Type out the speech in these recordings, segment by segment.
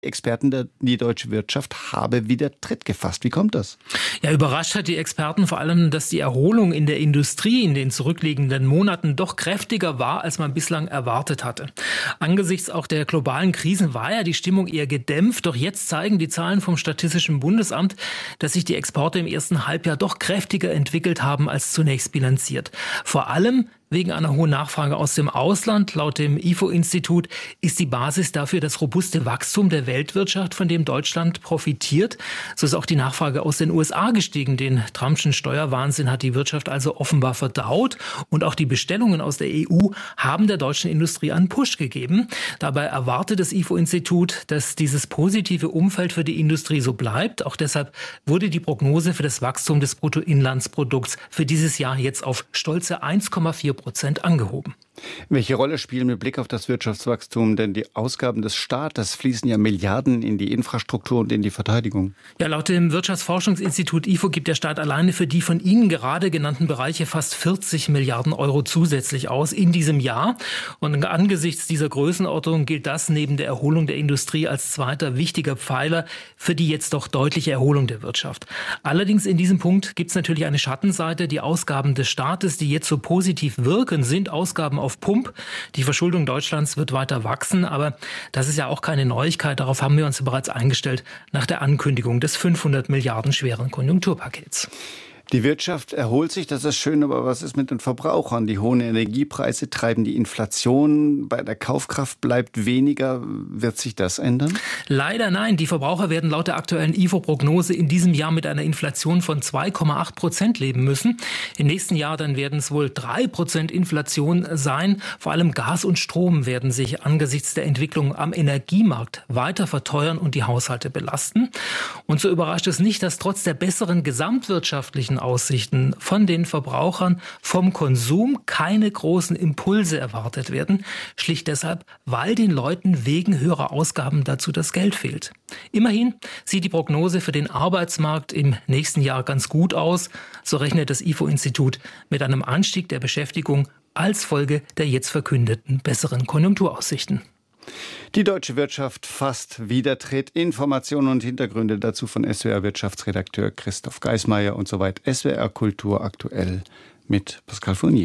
Experten, die deutsche Wirtschaft habe wieder Tritt gefasst. Wie kommt das? Ja, überrascht hat die Experten vor allem, dass die Erholung in der Industrie in den zurückliegenden Monaten doch kräftiger war, als man bislang erwartet hatte. Angesichts auch der globalen Krisen war ja die Stimmung eher gedämpft. Doch jetzt zeigen die Zahlen vom Statistischen Bundesamt, dass sich die Exporte im ersten Halbjahr doch kräftiger entwickelt haben als zunächst bilanziert. Vor allem wegen einer hohen Nachfrage aus dem Ausland. Laut dem IFO-Institut ist die Basis dafür das robuste Wachstum der Weltwirtschaft, von dem Deutschland profitiert. So ist auch die Nachfrage aus den USA gestiegen. Den Trumpschen Steuerwahnsinn hat die Wirtschaft also offenbar verdaut. Und auch die Bestellungen aus der EU haben der deutschen Industrie einen Push gegeben. Dabei erwartet das IFO-Institut, dass dieses positive Umfeld für die Industrie so bleibt. Auch deshalb wurde die Prognose für das Wachstum des Bruttoinlandsprodukts für dieses Jahr jetzt auf stolze 1,4% angehoben. Welche Rolle spielen mit Blick auf das Wirtschaftswachstum denn die Ausgaben des Staates? Fließen ja Milliarden in die Infrastruktur und in die Verteidigung. Ja, laut dem Wirtschaftsforschungsinstitut IFO gibt der Staat alleine für die von Ihnen gerade genannten Bereiche fast 40 Milliarden Euro zusätzlich aus in diesem Jahr. Und angesichts dieser Größenordnung gilt das neben der Erholung der Industrie als zweiter wichtiger Pfeiler für die jetzt doch deutliche Erholung der Wirtschaft. Allerdings in diesem Punkt gibt es natürlich eine Schattenseite. Die Ausgaben des Staates, die jetzt so positiv wirken, sind Ausgaben auf Pump. Die Verschuldung Deutschlands wird weiter wachsen, aber das ist ja auch keine Neuigkeit. Darauf haben wir uns bereits eingestellt nach der Ankündigung des 500 Milliarden schweren Konjunkturpakets. Die Wirtschaft erholt sich, das ist schön, aber was ist mit den Verbrauchern? Die hohen Energiepreise treiben die Inflation, bei der Kaufkraft bleibt weniger. Wird sich das ändern? Leider nein. Die Verbraucher werden laut der aktuellen IFO-Prognose in diesem Jahr mit einer Inflation von 2,8% leben müssen. Im nächsten Jahr dann werden es wohl 3% Inflation sein. Vor allem Gas und Strom werden sich angesichts der Entwicklung am Energiemarkt weiter verteuern und die Haushalte belasten. Und so überrascht es nicht, dass trotz der besseren gesamtwirtschaftlichen Aussichten von den Verbrauchern vom Konsum keine großen Impulse erwartet werden. Schlicht deshalb, weil den Leuten wegen höherer Ausgaben dazu das Geld fehlt. Immerhin sieht die Prognose für den Arbeitsmarkt im nächsten Jahr ganz gut aus. So rechnet das IFO-Institut mit einem Anstieg der Beschäftigung als Folge der jetzt verkündeten besseren Konjunkturaussichten. Die deutsche Wirtschaft fasst wieder Tritt. Informationen und Hintergründe dazu von SWR-Wirtschaftsredakteur Christoph Geismeier und soweit SWR Kultur aktuell mit Pascal Fournier.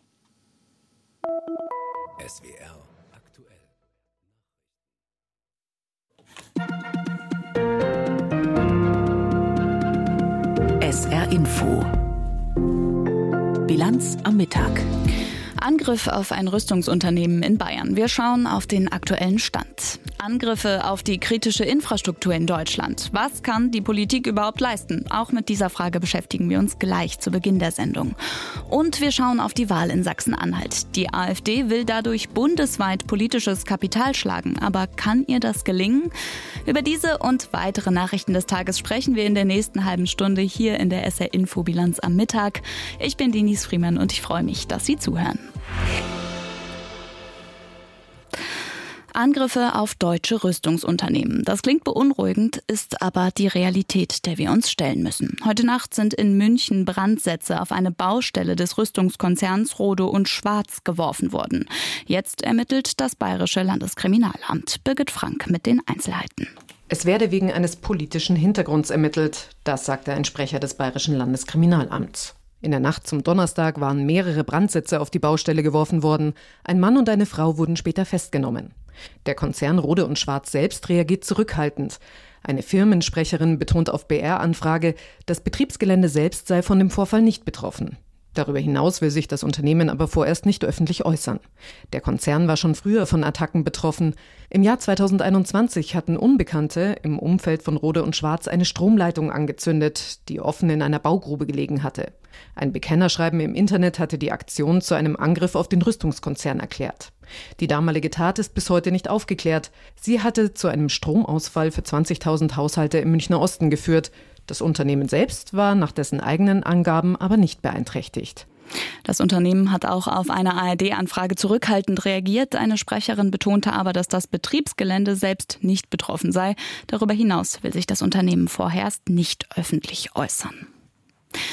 SWR aktuell. SR Info. Bilanz am Mittag. Angriff auf ein Rüstungsunternehmen in Bayern. Wir schauen auf den aktuellen Stand. Angriffe auf die kritische Infrastruktur in Deutschland. Was kann die Politik überhaupt leisten? Auch mit dieser Frage beschäftigen wir uns gleich zu Beginn der Sendung. Und wir schauen auf die Wahl in Sachsen-Anhalt. Die AfD will dadurch bundesweit politisches Kapital schlagen. Aber kann ihr das gelingen? Über diese und weitere Nachrichten des Tages sprechen wir in der nächsten halben Stunde hier in der SR Info Bilanz am Mittag. Ich bin Denise Friemann und ich freue mich, dass Sie zuhören. Angriffe auf deutsche Rüstungsunternehmen. Das klingt beunruhigend, ist aber die Realität, der wir uns stellen müssen. Heute Nacht sind in München Brandsätze auf eine Baustelle des Rüstungskonzerns Rohde und Schwarz geworfen worden. Jetzt ermittelt das Bayerische Landeskriminalamt. Birgit Frank mit den Einzelheiten. Es werde wegen eines politischen Hintergrunds ermittelt, das sagte ein Sprecher des Bayerischen Landeskriminalamts. In der Nacht zum Donnerstag waren mehrere Brandsätze auf die Baustelle geworfen worden. Ein Mann und eine Frau wurden später festgenommen. Der Konzern Rohde und Schwarz selbst reagiert zurückhaltend. Eine Firmensprecherin betont auf BR-Anfrage, das Betriebsgelände selbst sei von dem Vorfall nicht betroffen. Darüber hinaus will sich das Unternehmen aber vorerst nicht öffentlich äußern. Der Konzern war schon früher von Attacken betroffen. Im Jahr 2021 hatten Unbekannte im Umfeld von Rohde und Schwarz eine Stromleitung angezündet, die offen in einer Baugrube gelegen hatte. Ein Bekennerschreiben im Internet hatte die Aktion zu einem Angriff auf den Rüstungskonzern erklärt. Die damalige Tat ist bis heute nicht aufgeklärt. Sie hatte zu einem Stromausfall für 20.000 Haushalte im Münchner Osten geführt. Das Unternehmen selbst war nach dessen eigenen Angaben aber nicht beeinträchtigt. Das Unternehmen hat auch auf eine ARD-Anfrage zurückhaltend reagiert. Eine Sprecherin betonte aber, dass das Betriebsgelände selbst nicht betroffen sei. Darüber hinaus will sich das Unternehmen vorerst nicht öffentlich äußern.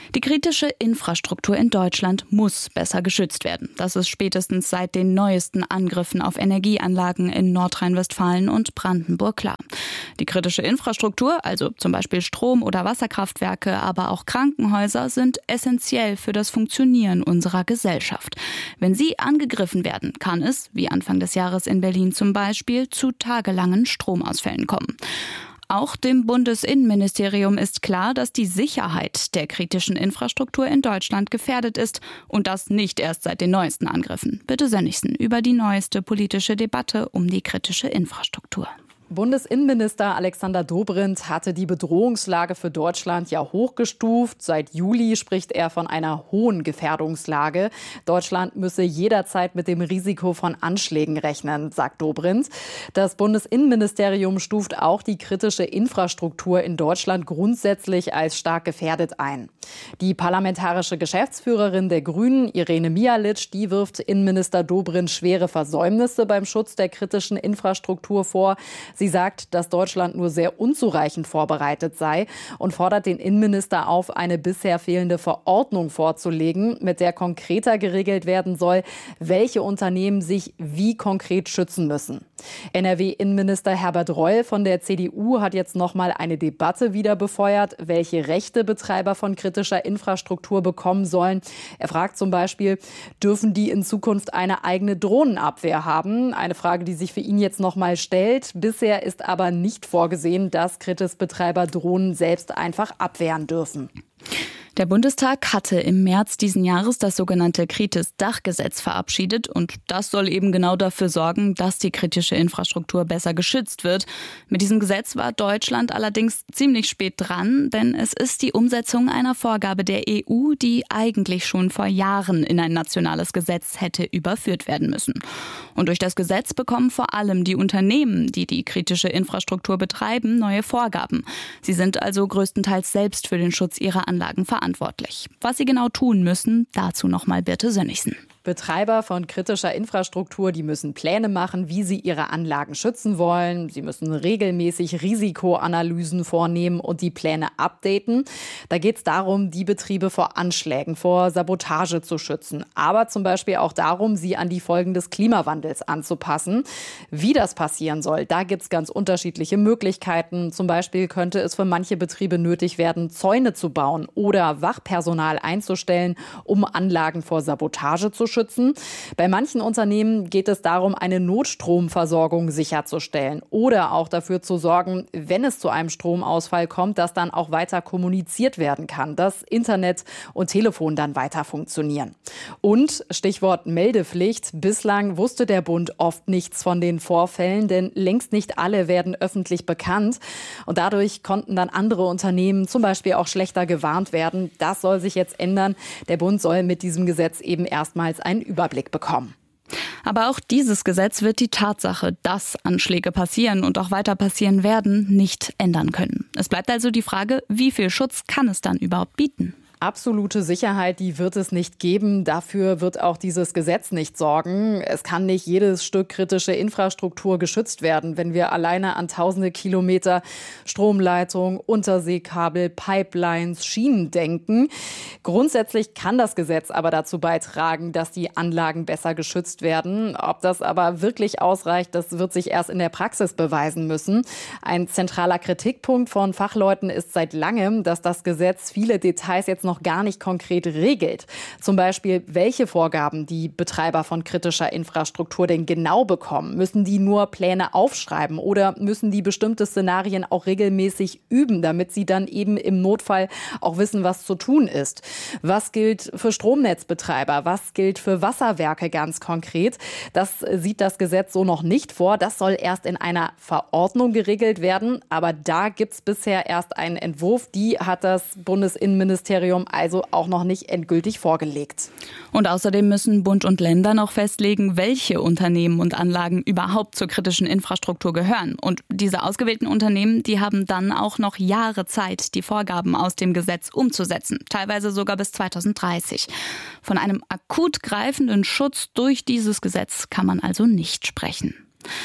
Die kritische Infrastruktur in Deutschland muss besser geschützt werden. Das ist spätestens seit den neuesten Angriffen auf Energieanlagen in Nordrhein-Westfalen und Brandenburg klar. Die kritische Infrastruktur, also zum Beispiel Strom- oder Wasserkraftwerke, aber auch Krankenhäuser, sind essentiell für das Funktionieren unserer Gesellschaft. Wenn sie angegriffen werden, kann es, wie Anfang des Jahres in Berlin zum Beispiel, zu tagelangen Stromausfällen kommen. Auch dem Bundesinnenministerium ist klar, dass die Sicherheit der kritischen Infrastruktur in Deutschland gefährdet ist und das nicht erst seit den neuesten Angriffen. Bitte Sönnigsen über die neueste politische Debatte um die kritische Infrastruktur. Bundesinnenminister Alexander Dobrindt hatte die Bedrohungslage für Deutschland ja hochgestuft. Seit Juli spricht er von einer hohen Gefährdungslage. Deutschland müsse jederzeit mit dem Risiko von Anschlägen rechnen, sagt Dobrindt. Das Bundesinnenministerium stuft auch die kritische Infrastruktur in Deutschland grundsätzlich als stark gefährdet ein. Die parlamentarische Geschäftsführerin der Grünen, Irene Mialic, die wirft Innenminister Dobrindt schwere Versäumnisse beim Schutz der kritischen Infrastruktur vor. Sie sagt, dass Deutschland nur sehr unzureichend vorbereitet sei und fordert den Innenminister auf, eine bisher fehlende Verordnung vorzulegen, mit der konkreter geregelt werden soll, welche Unternehmen sich wie konkret schützen müssen. NRW-Innenminister Herbert Reul von der CDU hat jetzt nochmal eine Debatte wieder befeuert, welche Rechte Betreiber von kritischer Infrastruktur bekommen sollen. Er fragt zum Beispiel, dürfen die in Zukunft eine eigene Drohnenabwehr haben? Eine Frage, die sich für ihn jetzt nochmal stellt. Bisher ist aber nicht vorgesehen, dass Kritis-Betreiber Drohnen selbst einfach abwehren dürfen. Der Bundestag hatte im März diesen Jahres das sogenannte Kritis-Dachgesetz verabschiedet und das soll eben genau dafür sorgen, dass die kritische Infrastruktur besser geschützt wird. Mit diesem Gesetz war Deutschland allerdings ziemlich spät dran, denn es ist die Umsetzung einer Vorgabe der EU, die eigentlich schon vor Jahren in ein nationales Gesetz hätte überführt werden müssen. Und durch das Gesetz bekommen vor allem die Unternehmen, die die kritische Infrastruktur betreiben, neue Vorgaben. Sie sind also größtenteils selbst für den Schutz ihrer Anlagen verantwortlich. Was sie genau tun müssen, dazu nochmal Birte Sönnigsen. Betreiber von kritischer Infrastruktur, die müssen Pläne machen, wie sie ihre Anlagen schützen wollen. Sie müssen regelmäßig Risikoanalysen vornehmen und die Pläne updaten. Da geht es darum, die Betriebe vor Anschlägen, vor Sabotage zu schützen. Aber zum Beispiel auch darum, sie an die Folgen des Klimawandels anzupassen. Wie das passieren soll, da gibt es ganz unterschiedliche Möglichkeiten. Zum Beispiel könnte es für manche Betriebe nötig werden, Zäune zu bauen oder Wachpersonal einzustellen, um Anlagen vor Sabotage zu schützen. Bei manchen Unternehmen geht es darum, eine Notstromversorgung sicherzustellen oder auch dafür zu sorgen, wenn es zu einem Stromausfall kommt, dass dann auch weiter kommuniziert werden kann, dass Internet und Telefon dann weiter funktionieren. Und Stichwort Meldepflicht. Bislang wusste der Bund oft nichts von den Vorfällen, denn längst nicht alle werden öffentlich bekannt. Und dadurch konnten dann andere Unternehmen zum Beispiel auch schlechter gewarnt werden. Das soll sich jetzt ändern. Der Bund soll mit diesem Gesetz eben erstmals einen Überblick bekommen. Aber auch dieses Gesetz wird die Tatsache, dass Anschläge passieren und auch weiter passieren werden, nicht ändern können. Es bleibt also die Frage, wie viel Schutz kann es dann überhaupt bieten? Absolute Sicherheit, die wird es nicht geben. Dafür wird auch dieses Gesetz nicht sorgen. Es kann nicht jedes Stück kritische Infrastruktur geschützt werden, wenn wir alleine an tausende Kilometer Stromleitung, Unterseekabel, Pipelines, Schienen denken. Grundsätzlich kann das Gesetz aber dazu beitragen, dass die Anlagen besser geschützt werden. Ob das aber wirklich ausreicht, das wird sich erst in der Praxis beweisen müssen. Ein zentraler Kritikpunkt von Fachleuten ist seit langem, dass das Gesetz viele Details jetzt noch gar nicht konkret regelt. Zum Beispiel, welche Vorgaben die Betreiber von kritischer Infrastruktur denn genau bekommen. Müssen die nur Pläne aufschreiben oder müssen die bestimmte Szenarien auch regelmäßig üben, damit sie dann eben im Notfall auch wissen, was zu tun ist? Was gilt für Stromnetzbetreiber? Was gilt für Wasserwerke ganz konkret? Das sieht das Gesetz so noch nicht vor. Das soll erst in einer Verordnung geregelt werden. Aber da gibt es bisher erst einen Entwurf. Die hat das Bundesinnenministerium also auch noch nicht endgültig vorgelegt. Und außerdem müssen Bund und Länder noch festlegen, welche Unternehmen und Anlagen überhaupt zur kritischen Infrastruktur gehören. Und diese ausgewählten Unternehmen, die haben dann auch noch Jahre Zeit, die Vorgaben aus dem Gesetz umzusetzen. Teilweise sogar bis 2030. Von einem akut greifenden Schutz durch dieses Gesetz kann man also nicht sprechen.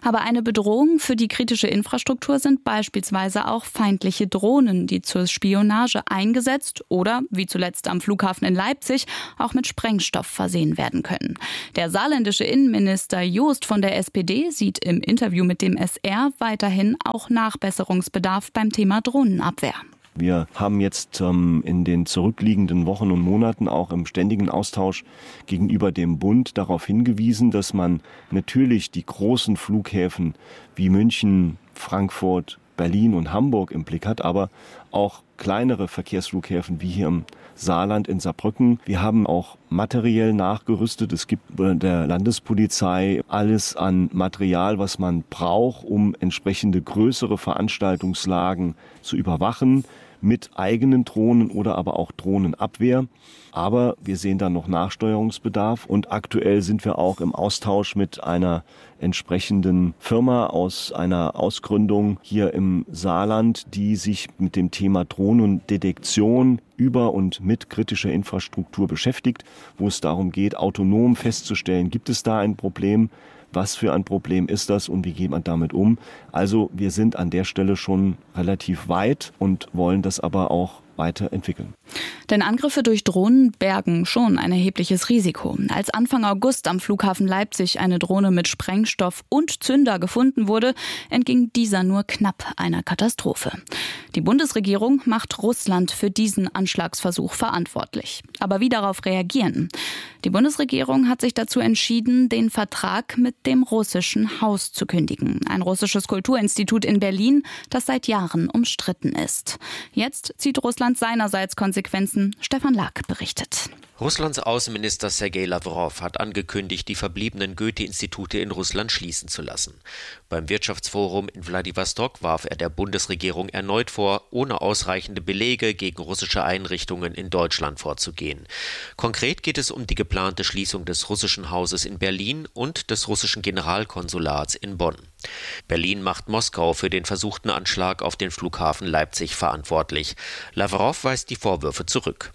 Aber eine Bedrohung für die kritische Infrastruktur sind beispielsweise auch feindliche Drohnen, die zur Spionage eingesetzt oder, wie zuletzt am Flughafen in Leipzig, auch mit Sprengstoff versehen werden können. Der saarländische Innenminister Joost von der SPD sieht im Interview mit dem SR weiterhin auch Nachbesserungsbedarf beim Thema Drohnenabwehr. Wir haben jetzt in den zurückliegenden Wochen und Monaten auch im ständigen Austausch gegenüber dem Bund darauf hingewiesen, dass man natürlich die großen Flughäfen wie München, Frankfurt, Berlin und Hamburg im Blick hat, aber auch kleinere Verkehrsflughäfen wie hier im Saarland in Saarbrücken. Wir haben auch materiell nachgerüstet. Es gibt bei der Landespolizei alles an Material, was man braucht, um entsprechende größere Veranstaltungslagen zu überwachen, mit eigenen Drohnen oder aber auch Drohnenabwehr. Aber wir sehen da noch Nachsteuerungsbedarf und aktuell sind wir auch im Austausch mit einer entsprechenden Firma aus einer Ausgründung hier im Saarland, die sich mit dem Thema Drohnendetektion über und mit kritischer Infrastruktur beschäftigt, wo es darum geht, autonom festzustellen, gibt es da ein Problem, was für ein Problem ist das und wie geht man damit um. Also wir sind an der Stelle schon relativ weit und wollen das aber auch weiterentwickeln. Denn Angriffe durch Drohnen bergen schon ein erhebliches Risiko. Als Anfang August am Flughafen Leipzig eine Drohne mit Sprengstoff und Zünder gefunden wurde, entging dieser nur knapp einer Katastrophe. Die Bundesregierung macht Russland für diesen Anschlagsversuch verantwortlich. Aber wie darauf reagieren? Die Bundesregierung hat sich dazu entschieden, den Vertrag mit dem russischen Haus zu kündigen. Ein russisches Kulturinstitut in Berlin, das seit Jahren umstritten ist. Jetzt zieht Russland seinerseits Konsequenzen. Stefan Lack berichtet. Russlands Außenminister Sergei Lavrov hat angekündigt, die verbliebenen Goethe-Institute in Russland schließen zu lassen. Beim Wirtschaftsforum in Wladiwostok warf er der Bundesregierung erneut vor, ohne ausreichende Belege gegen russische Einrichtungen in Deutschland vorzugehen. Konkret geht es um die geplante Schließung des russischen Hauses in Berlin und des russischen Generalkonsulats in Bonn. Berlin macht Moskau für den versuchten Anschlag auf den Flughafen Leipzig verantwortlich. Lavrov weist die Vorwürfe zurück.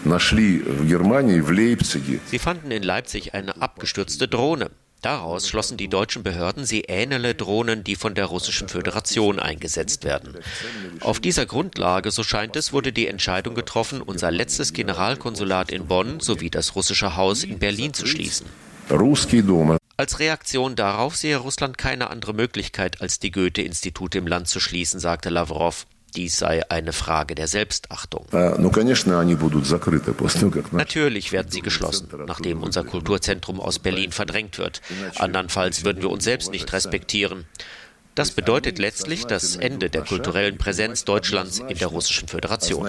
Sie fanden in Leipzig eine abgestürzte Drohne. Daraus schlossen die deutschen Behörden, sie ähnele Drohnen, die von der Russischen Föderation eingesetzt werden. Auf dieser Grundlage, so scheint es, wurde die Entscheidung getroffen, unser letztes Generalkonsulat in Bonn sowie das russische Haus in Berlin zu schließen. Als Reaktion darauf sehe Russland keine andere Möglichkeit, als die Goethe-Institute im Land zu schließen, sagte Lavrov. Dies sei eine Frage der Selbstachtung. Natürlich werden sie geschlossen, nachdem unser Kulturzentrum aus Berlin verdrängt wird. Andernfalls würden wir uns selbst nicht respektieren. Das bedeutet letztlich das Ende der kulturellen Präsenz Deutschlands in der Russischen Föderation.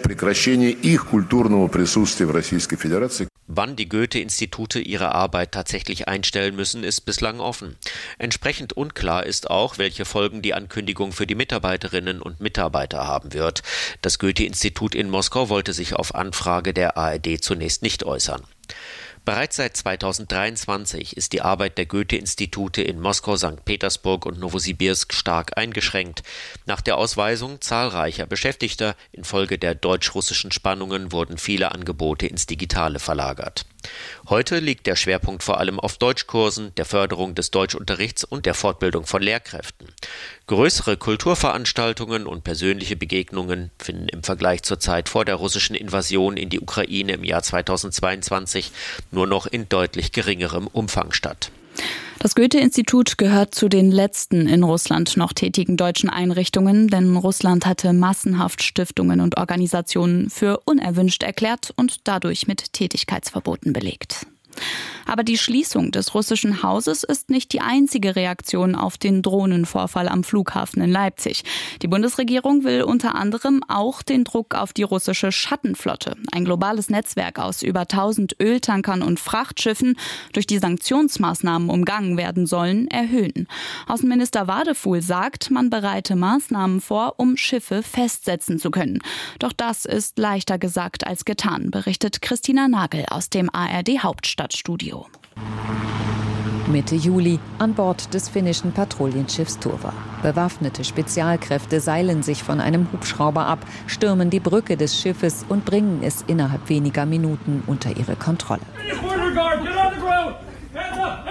Wann die Goethe-Institute ihre Arbeit tatsächlich einstellen müssen, ist bislang offen. Entsprechend unklar ist auch, welche Folgen die Ankündigung für die Mitarbeiterinnen und Mitarbeiter haben wird. Das Goethe-Institut in Moskau wollte sich auf Anfrage der ARD zunächst nicht äußern. Bereits seit 2023 ist die Arbeit der Goethe-Institute in Moskau, St. Petersburg und Nowosibirsk stark eingeschränkt. Nach der Ausweisung zahlreicher Beschäftigter infolge der deutsch-russischen Spannungen wurden viele Angebote ins Digitale verlagert. Heute liegt der Schwerpunkt vor allem auf Deutschkursen, der Förderung des Deutschunterrichts und der Fortbildung von Lehrkräften. Größere Kulturveranstaltungen und persönliche Begegnungen finden im Vergleich zur Zeit vor der russischen Invasion in die Ukraine im Jahr 2022 nur noch in deutlich geringerem Umfang statt. Das Goethe-Institut gehört zu den letzten in Russland noch tätigen deutschen Einrichtungen, denn Russland hatte massenhaft Stiftungen und Organisationen für unerwünscht erklärt und dadurch mit Tätigkeitsverboten belegt. Aber die Schließung des russischen Hauses ist nicht die einzige Reaktion auf den Drohnenvorfall am Flughafen in Leipzig. Die Bundesregierung will unter anderem auch den Druck auf die russische Schattenflotte, ein globales Netzwerk aus über 1000 Öltankern und Frachtschiffen, durch die Sanktionsmaßnahmen umgangen werden sollen, erhöhen. Außenminister Wadefuhl sagt, man bereite Maßnahmen vor, um Schiffe festsetzen zu können. Doch das ist leichter gesagt als getan, berichtet Christina Nagel aus dem ARD-Hauptstadtstudio. Mitte Juli an Bord des finnischen Patrouillenschiffs Turva. Bewaffnete Spezialkräfte seilen sich von einem Hubschrauber ab, stürmen die Brücke des Schiffes und bringen es innerhalb weniger Minuten unter ihre Kontrolle.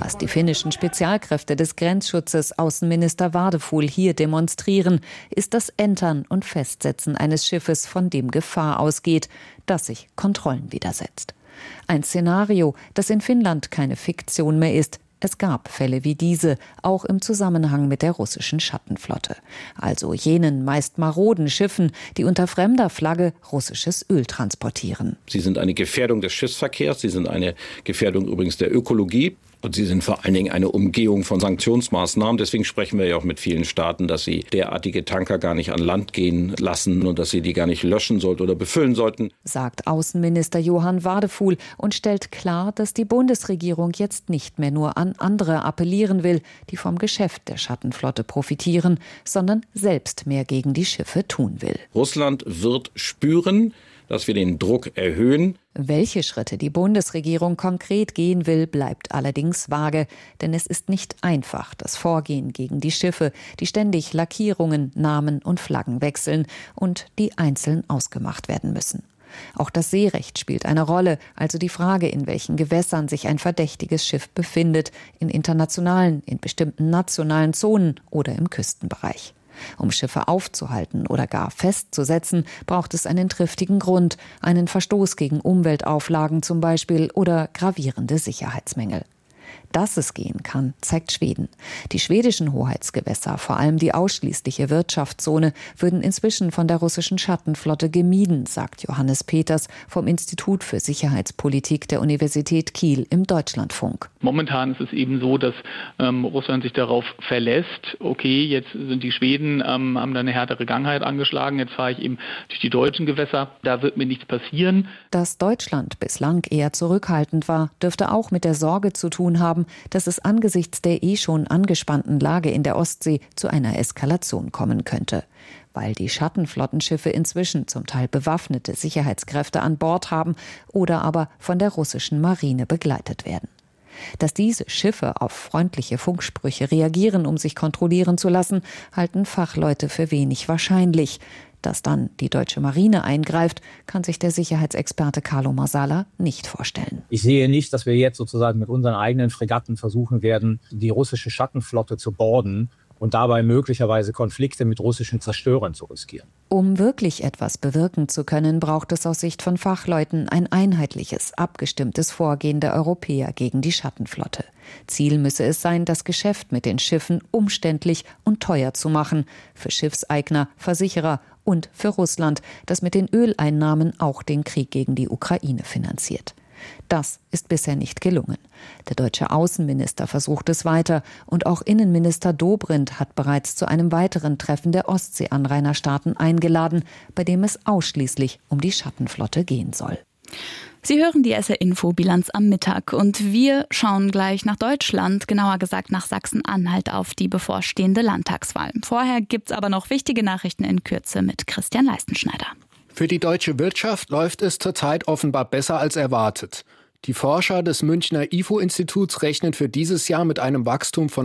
Was die finnischen Spezialkräfte des Grenzschutzes Außenminister Vardeful hier demonstrieren, ist das Entern und Festsetzen eines Schiffes, von dem Gefahr ausgeht, das sich Kontrollen widersetzt. Ein Szenario, das in Finnland keine Fiktion mehr ist. Es gab Fälle wie diese, auch im Zusammenhang mit der russischen Schattenflotte. Also jenen meist maroden Schiffen, die unter fremder Flagge russisches Öl transportieren. Sie sind eine Gefährdung des Schiffsverkehrs, sie sind eine Gefährdung übrigens der Ökologie. Und sie sind vor allen Dingen eine Umgehung von Sanktionsmaßnahmen. Deswegen sprechen wir ja auch mit vielen Staaten, dass sie derartige Tanker gar nicht an Land gehen lassen und dass sie die gar nicht löschen sollten oder befüllen sollten. Sagt Außenminister Johan Vardeful und stellt klar, dass die Bundesregierung jetzt nicht mehr nur an andere appellieren will, die vom Geschäft der Schattenflotte profitieren, sondern selbst mehr gegen die Schiffe tun will. Russland wird spüren, dass wir den Druck erhöhen. Welche Schritte die Bundesregierung konkret gehen will, bleibt allerdings vage. Denn es ist nicht einfach, das Vorgehen gegen die Schiffe, die ständig Lackierungen, Namen und Flaggen wechseln und die einzeln ausgemacht werden müssen. Auch das Seerecht spielt eine Rolle, also die Frage, in welchen Gewässern sich ein verdächtiges Schiff befindet, in internationalen, in bestimmten nationalen Zonen oder im Küstenbereich. Um Schiffe aufzuhalten oder gar festzusetzen, braucht es einen triftigen Grund, einen Verstoß gegen Umweltauflagen zum Beispiel oder gravierende Sicherheitsmängel. Dass es gehen kann, zeigt Schweden. Die schwedischen Hoheitsgewässer, vor allem die ausschließliche Wirtschaftszone, würden inzwischen von der russischen Schattenflotte gemieden, sagt Johannes Peters vom Institut für Sicherheitspolitik der Universität Kiel im Deutschlandfunk. Momentan ist es eben so, dass Russland sich darauf verlässt, okay, jetzt sind die Schweden, haben da eine härtere Gangheit angeschlagen, jetzt fahre ich eben durch die deutschen Gewässer, da wird mir nichts passieren. Dass Deutschland bislang eher zurückhaltend war, dürfte auch mit der Sorge zu tun haben, dass es angesichts der schon angespannten Lage in der Ostsee zu einer Eskalation kommen könnte. Weil die Schattenflottenschiffe inzwischen zum Teil bewaffnete Sicherheitskräfte an Bord haben oder aber von der russischen Marine begleitet werden. Dass diese Schiffe auf freundliche Funksprüche reagieren, um sich kontrollieren zu lassen, halten Fachleute für wenig wahrscheinlich. Dass dann die deutsche Marine eingreift, kann sich der Sicherheitsexperte Carlo Marsala nicht vorstellen. Ich sehe nicht, dass wir jetzt sozusagen mit unseren eigenen Fregatten versuchen werden, die russische Schattenflotte zu boarden und dabei möglicherweise Konflikte mit russischen Zerstörern zu riskieren. Um wirklich etwas bewirken zu können, braucht es aus Sicht von Fachleuten ein einheitliches, abgestimmtes Vorgehen der Europäer gegen die Schattenflotte. Ziel müsse es sein, das Geschäft mit den Schiffen umständlich und teuer zu machen, für Schiffseigner, Versicherer und für Russland, das mit den Öleinnahmen auch den Krieg gegen die Ukraine finanziert. Das ist bisher nicht gelungen. Der deutsche Außenminister versucht es weiter und auch Innenminister Dobrindt hat bereits zu einem weiteren Treffen der Ostsee-Anrainerstaaten eingeladen, bei dem es ausschließlich um die Schattenflotte gehen soll. Sie hören die SR-Info-Bilanz am Mittag und wir schauen gleich nach Deutschland, genauer gesagt nach Sachsen-Anhalt auf die bevorstehende Landtagswahl. Vorher gibt's aber noch wichtige Nachrichten in Kürze mit Christian Leistenschneider. Für die deutsche Wirtschaft läuft es zurzeit offenbar besser als erwartet. Die Forscher des Münchner IFO-Instituts rechnen für dieses Jahr mit einem Wachstum von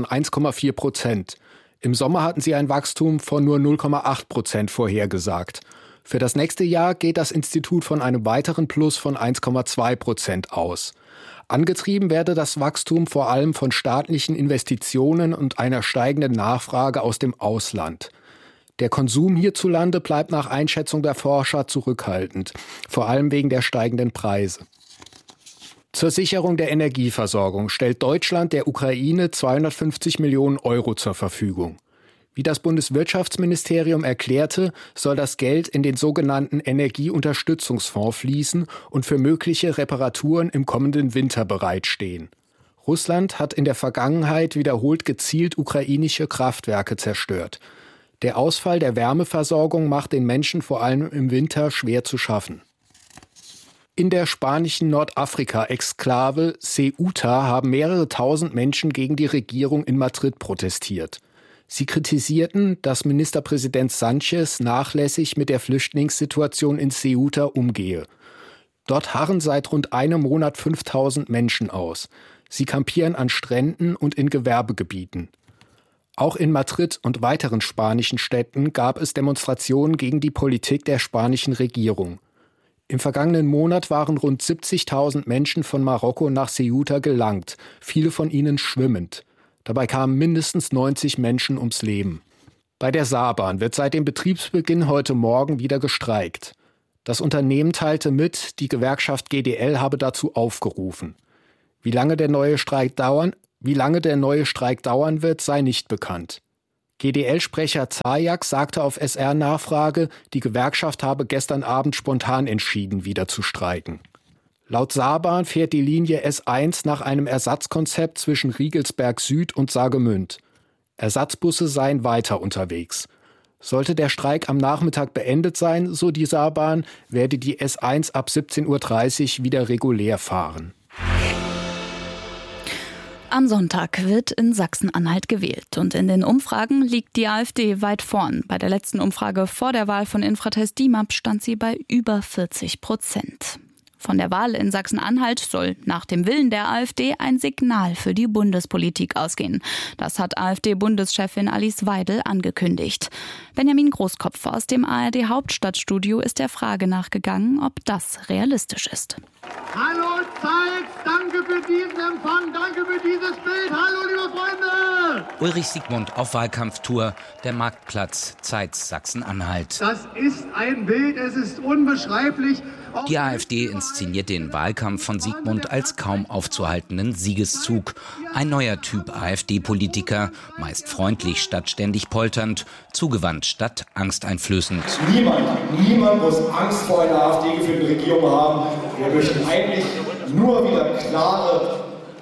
1,4%. Im Sommer hatten sie ein Wachstum von nur 0,8% vorhergesagt. Für das nächste Jahr geht das Institut von einem weiteren Plus von 1,2% aus. Angetrieben werde das Wachstum vor allem von staatlichen Investitionen und einer steigenden Nachfrage aus dem Ausland. Der Konsum hierzulande bleibt nach Einschätzung der Forscher zurückhaltend, vor allem wegen der steigenden Preise. Zur Sicherung der Energieversorgung stellt Deutschland der Ukraine 250 Millionen Euro zur Verfügung. Wie das Bundeswirtschaftsministerium erklärte, soll das Geld in den sogenannten Energieunterstützungsfonds fließen und für mögliche Reparaturen im kommenden Winter bereitstehen. Russland hat in der Vergangenheit wiederholt gezielt ukrainische Kraftwerke zerstört. Der Ausfall der Wärmeversorgung macht den Menschen vor allem im Winter schwer zu schaffen. In der spanischen Nordafrika-Exklave Ceuta haben mehrere tausend Menschen gegen die Regierung in Madrid protestiert. Sie kritisierten, dass Ministerpräsident Sánchez nachlässig mit der Flüchtlingssituation in Ceuta umgehe. Dort harren seit rund einem Monat 5000 Menschen aus. Sie kampieren an Stränden und in Gewerbegebieten. Auch in Madrid und weiteren spanischen Städten gab es Demonstrationen gegen die Politik der spanischen Regierung. Im vergangenen Monat waren rund 70.000 Menschen von Marokko nach Ceuta gelangt, viele von ihnen schwimmend. Dabei kamen mindestens 90 Menschen ums Leben. Bei der Saarbahn wird seit dem Betriebsbeginn heute Morgen wieder gestreikt. Das Unternehmen teilte mit, die Gewerkschaft GDL habe dazu aufgerufen. Wie lange der neue Streik dauern wird, sei nicht bekannt. GDL-Sprecher Zajak sagte auf SR-Nachfrage, die Gewerkschaft habe gestern Abend spontan entschieden, wieder zu streiken. Laut Saarbahn fährt die Linie S1 nach einem Ersatzkonzept zwischen Riegelsberg Süd und Saargemünd. Ersatzbusse seien weiter unterwegs. Sollte der Streik am Nachmittag beendet sein, so die Saarbahn, werde die S1 ab 17.30 Uhr wieder regulär fahren. Am Sonntag wird in Sachsen-Anhalt gewählt und in den Umfragen liegt die AfD weit vorn. Bei der letzten Umfrage vor der Wahl von Infratest DIMAP stand sie bei über 40%. Von der Wahl in Sachsen-Anhalt soll nach dem Willen der AfD ein Signal für die Bundespolitik ausgehen. Das hat AfD-Bundeschefin Alice Weidel angekündigt. Benjamin Großkopf aus dem ARD-Hauptstadtstudio ist der Frage nachgegangen, ob das realistisch ist. Hallo Zeit, danke für diesen Empfang, danke für dieses Bild. Hallo liebe Freunde! Ulrich Siegmund auf Wahlkampftour, der Marktplatz Zeitz Sachsen-Anhalt. Das ist ein Bild, es ist unbeschreiblich. Die AfD inszeniert den Wahlkampf von Siegmund als kaum aufzuhaltenden Siegeszug. Ein neuer Typ AfD-Politiker, meist freundlich statt ständig polternd, zugewandt statt angsteinflößend. Niemand muss Angst vor einer AfD-geführten Regierung haben. Wir möchten eigentlich nur wieder klare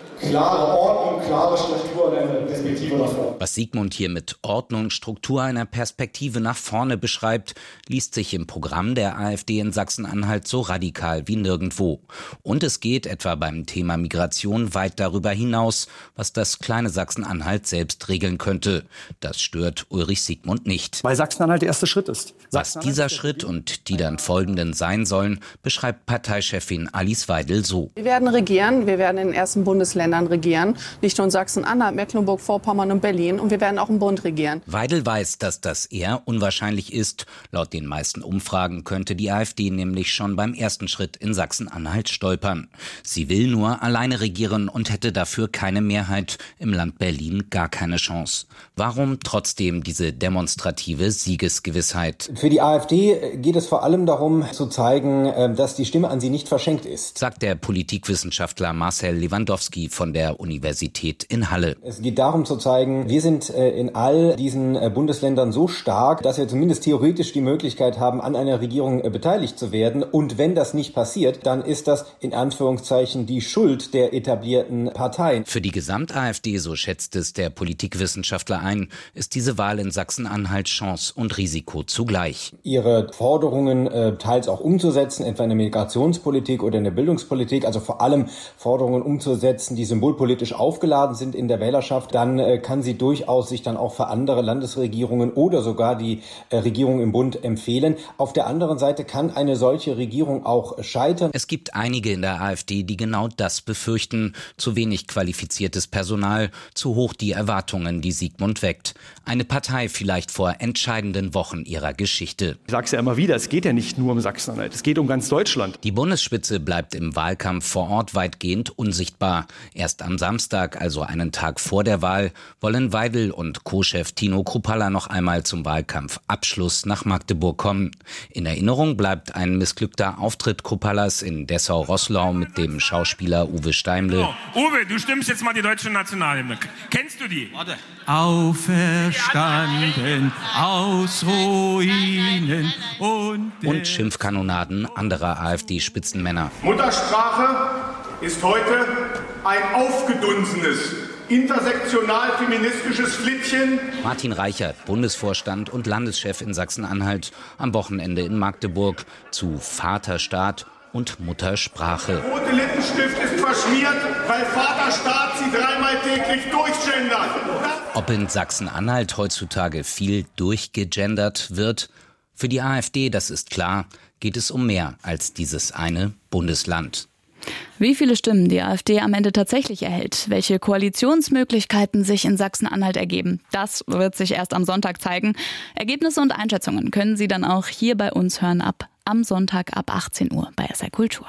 Ordnung, klare Struktur und eine Perspektive nach vorne. Was Siegmund hier mit Ordnung, Struktur, einer Perspektive nach vorne beschreibt, liest sich im Programm der AfD in Sachsen-Anhalt so radikal wie nirgendwo. Und es geht etwa beim Thema Migration weit darüber hinaus, was das kleine Sachsen-Anhalt selbst regeln könnte. Das stört Ulrich Siegmund nicht. Weil Sachsen-Anhalt der erste Schritt ist. Was dieser Schritt und die dann folgenden sein sollen, beschreibt Parteichefin Alice Weidel so. Wir werden regieren, wir werden in den ersten Bundesländern regieren, nicht nur in Sachsen-Anhalt, Mecklenburg-Vorpommern und Berlin, und wir werden auch im Bund regieren. Weidel weiß, dass das eher unwahrscheinlich ist. Laut den meisten Umfragen könnte die AfD nämlich schon beim ersten Schritt in Sachsen-Anhalt stolpern. Sie will nur alleine regieren und hätte dafür keine Mehrheit, im Land Berlin gar keine Chance. Warum trotzdem diese demonstrative Siegesgewissheit? Für die AfD geht es vor allem darum zu zeigen, dass die Stimme an sie nicht verschenkt ist, sagt der Politikwissenschaftler Marcel Lewandowski von der Universität in Halle. Es geht darum zu zeigen, wir sind in all diesen Bundesländern so stark, dass wir zumindest theoretisch die Möglichkeit haben, an einer Regierung beteiligt zu werden. Und wenn das nicht passiert, dann ist das in Anführungszeichen die Schuld der etablierten Parteien. Für die Gesamt-AfD, so schätzt es der Politikwissenschaftler ein, ist diese Wahl in Sachsen-Anhalt Chance und Risiko zugleich. Ihre Forderungen teils auch umzusetzen, etwa in der Migrationspolitik oder in der Bildungspolitik, also vor allem Forderungen umzusetzen, die symbolpolitisch aufgeladen sind in der Wählerschaft, dann kann sie durchaus sich dann auch für andere Landesregierungen oder sogar die Regierung im Bund empfehlen. Auf der anderen Seite kann eine solche Regierung auch scheitern. Es gibt einige in der AfD, die genau das befürchten. Zu wenig qualifiziertes Personal, zu hoch die Erwartungen, die Siegmund weckt. Eine Partei vielleicht vor entscheidenden Wochen ihrer Geschichte. Ich sage es ja immer wieder, es geht ja nicht nur um Sachsen-Anhalt, es geht um ganz Deutschland. Die Bundesspitze bleibt im Wahlkampf vor Ort weitgehend unsichtbar. Erst am Samstag, also einen Tag vor der Wahl, wollen Weidel und Co-Chef Tino Kruppalla noch einmal zum Wahlkampfabschluss nach Magdeburg kommen. In Erinnerung bleibt ein missglückter Auftritt Kruppallas in Dessau-Roßlau mit dem Schauspieler Uwe Steimle. Oh, Uwe, du stimmst jetzt mal die deutsche Nationalhymne. Kennst du die? Warte. Auferstanden aus Ruinen und Schimpfkanonaden anderer AfD-Spitzenmänner. Muttersprache ist heute ein aufgedunsenes, intersektional-feministisches Flittchen. Martin Reichert, Bundesvorstand und Landeschef in Sachsen-Anhalt, am Wochenende in Magdeburg zu Vaterstaat und Muttersprache. Der rote Lippenstift ist verschmiert, weil Vaterstaat sie dreimal täglich durchgendert. Ob in Sachsen-Anhalt heutzutage viel durchgegendert wird? Für die AfD, das ist klar, geht es um mehr als dieses eine Bundesland. Wie viele Stimmen die AfD am Ende tatsächlich erhält, welche Koalitionsmöglichkeiten sich in Sachsen-Anhalt ergeben, das wird sich erst am Sonntag zeigen. Ergebnisse und Einschätzungen können Sie dann auch hier bei uns hören ab am Sonntag ab 18 Uhr bei SR Kultur.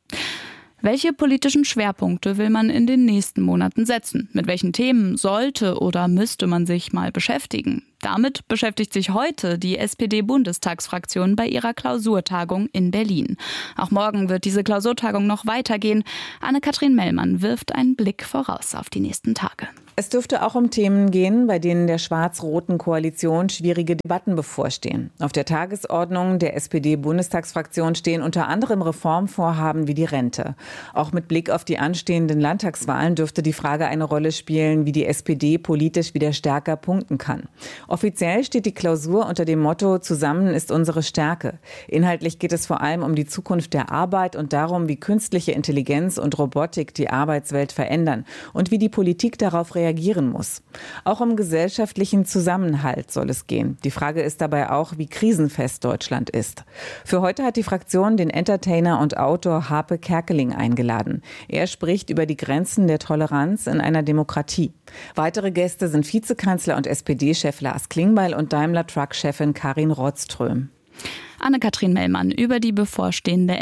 Welche politischen Schwerpunkte will man in den nächsten Monaten setzen? Mit welchen Themen sollte oder müsste man sich mal beschäftigen? Damit beschäftigt sich heute die SPD-Bundestagsfraktion bei ihrer Klausurtagung in Berlin. Auch morgen wird diese Klausurtagung noch weitergehen. Anne-Kathrin Mellmann wirft einen Blick voraus auf die nächsten Tage. Es dürfte auch um Themen gehen, bei denen der schwarz-roten Koalition schwierige Debatten bevorstehen. Auf der Tagesordnung der SPD-Bundestagsfraktion stehen unter anderem Reformvorhaben wie die Rente. Auch mit Blick auf die anstehenden Landtagswahlen dürfte die Frage eine Rolle spielen, wie die SPD politisch wieder stärker punkten kann. Offiziell steht die Klausur unter dem Motto „Zusammen ist unsere Stärke". Inhaltlich geht es vor allem um die Zukunft der Arbeit und darum, wie künstliche Intelligenz und Robotik die Arbeitswelt verändern und wie die Politik darauf reagieren muss. Auch um gesellschaftlichen Zusammenhalt soll es gehen. Die Frage ist dabei auch, wie krisenfest Deutschland ist. Für heute hat die Fraktion den Entertainer und Autor Harpe Kerkeling eingeladen. Er spricht über die Grenzen der Toleranz in einer Demokratie. Weitere Gäste sind Vizekanzler und SPD-Chef Lars Klingbeil und Daimler-Truck-Chefin Karin Rothström. Anne-Kathrin Mellmann über die bevorstehende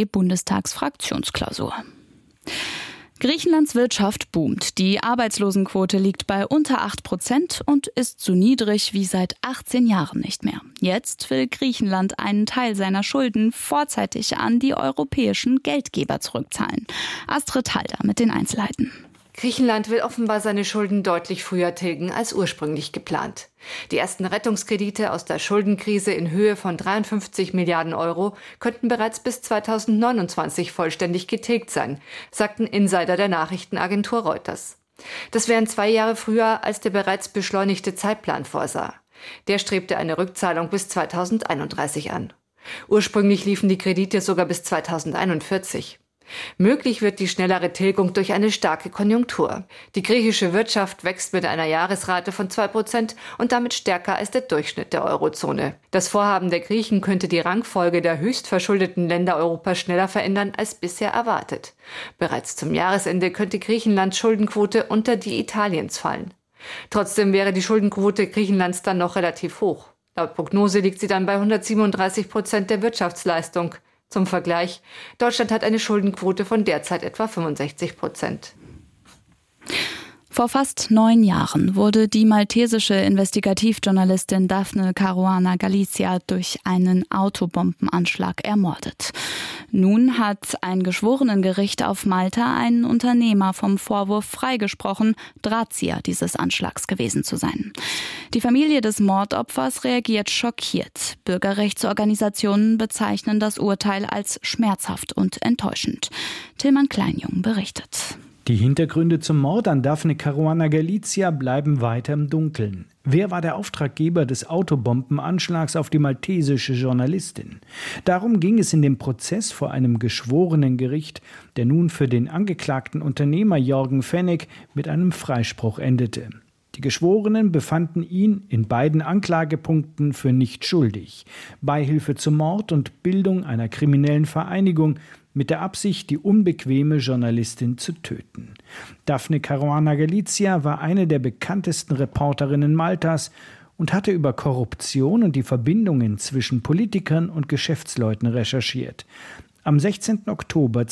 SPD-Bundestagsfraktionsklausur. Griechenlands Wirtschaft boomt. Die Arbeitslosenquote liegt bei unter 8% und ist so niedrig wie seit 18 Jahren nicht mehr. Jetzt will Griechenland einen Teil seiner Schulden vorzeitig an die europäischen Geldgeber zurückzahlen. Astrid Halder mit den Einzelheiten. Griechenland will offenbar seine Schulden deutlich früher tilgen als ursprünglich geplant. Die ersten Rettungskredite aus der Schuldenkrise in Höhe von 53 Milliarden Euro könnten bereits bis 2029 vollständig getilgt sein, sagten Insider der Nachrichtenagentur Reuters. Das wären 2 Jahre früher, als der bereits beschleunigte Zeitplan vorsah. Der strebte eine Rückzahlung bis 2031 an. Ursprünglich liefen die Kredite sogar bis 2041. Möglich wird die schnellere Tilgung durch eine starke Konjunktur. Die griechische Wirtschaft wächst mit einer Jahresrate von 2% und damit stärker als der Durchschnitt der Eurozone. Das Vorhaben der Griechen könnte die Rangfolge der höchst verschuldeten Länder Europas schneller verändern als bisher erwartet. Bereits zum Jahresende könnte Griechenlands Schuldenquote unter die Italiens fallen. Trotzdem wäre die Schuldenquote Griechenlands dann noch relativ hoch. Laut Prognose liegt sie dann bei 137% der Wirtschaftsleistung. Zum Vergleich, Deutschland hat eine Schuldenquote von derzeit etwa 65%. Vor fast 9 Jahren wurde die maltesische Investigativjournalistin Daphne Caruana Galizia durch einen Autobombenanschlag ermordet. Nun hat ein Geschworenengericht auf Malta einen Unternehmer vom Vorwurf freigesprochen, Drahtzieher dieses Anschlags gewesen zu sein. Die Familie des Mordopfers reagiert schockiert. Bürgerrechtsorganisationen bezeichnen das Urteil als schmerzhaft und enttäuschend. Tilman Kleinjung berichtet. Die Hintergründe zum Mord an Daphne Caruana Galizia bleiben weiter im Dunkeln. Wer war der Auftraggeber des Autobombenanschlags auf die maltesische Journalistin? Darum ging es in dem Prozess vor einem Geschworenengericht, der nun für den angeklagten Unternehmer Jorgen Fenech mit einem Freispruch endete. Die Geschworenen befanden ihn in beiden Anklagepunkten für nicht schuldig. Beihilfe zum Mord und Bildung einer kriminellen Vereinigung mit der Absicht, die unbequeme Journalistin zu töten. Daphne Caruana Galizia war eine der bekanntesten Reporterinnen Maltas und hatte über Korruption und die Verbindungen zwischen Politikern und Geschäftsleuten recherchiert. Am 16. Oktober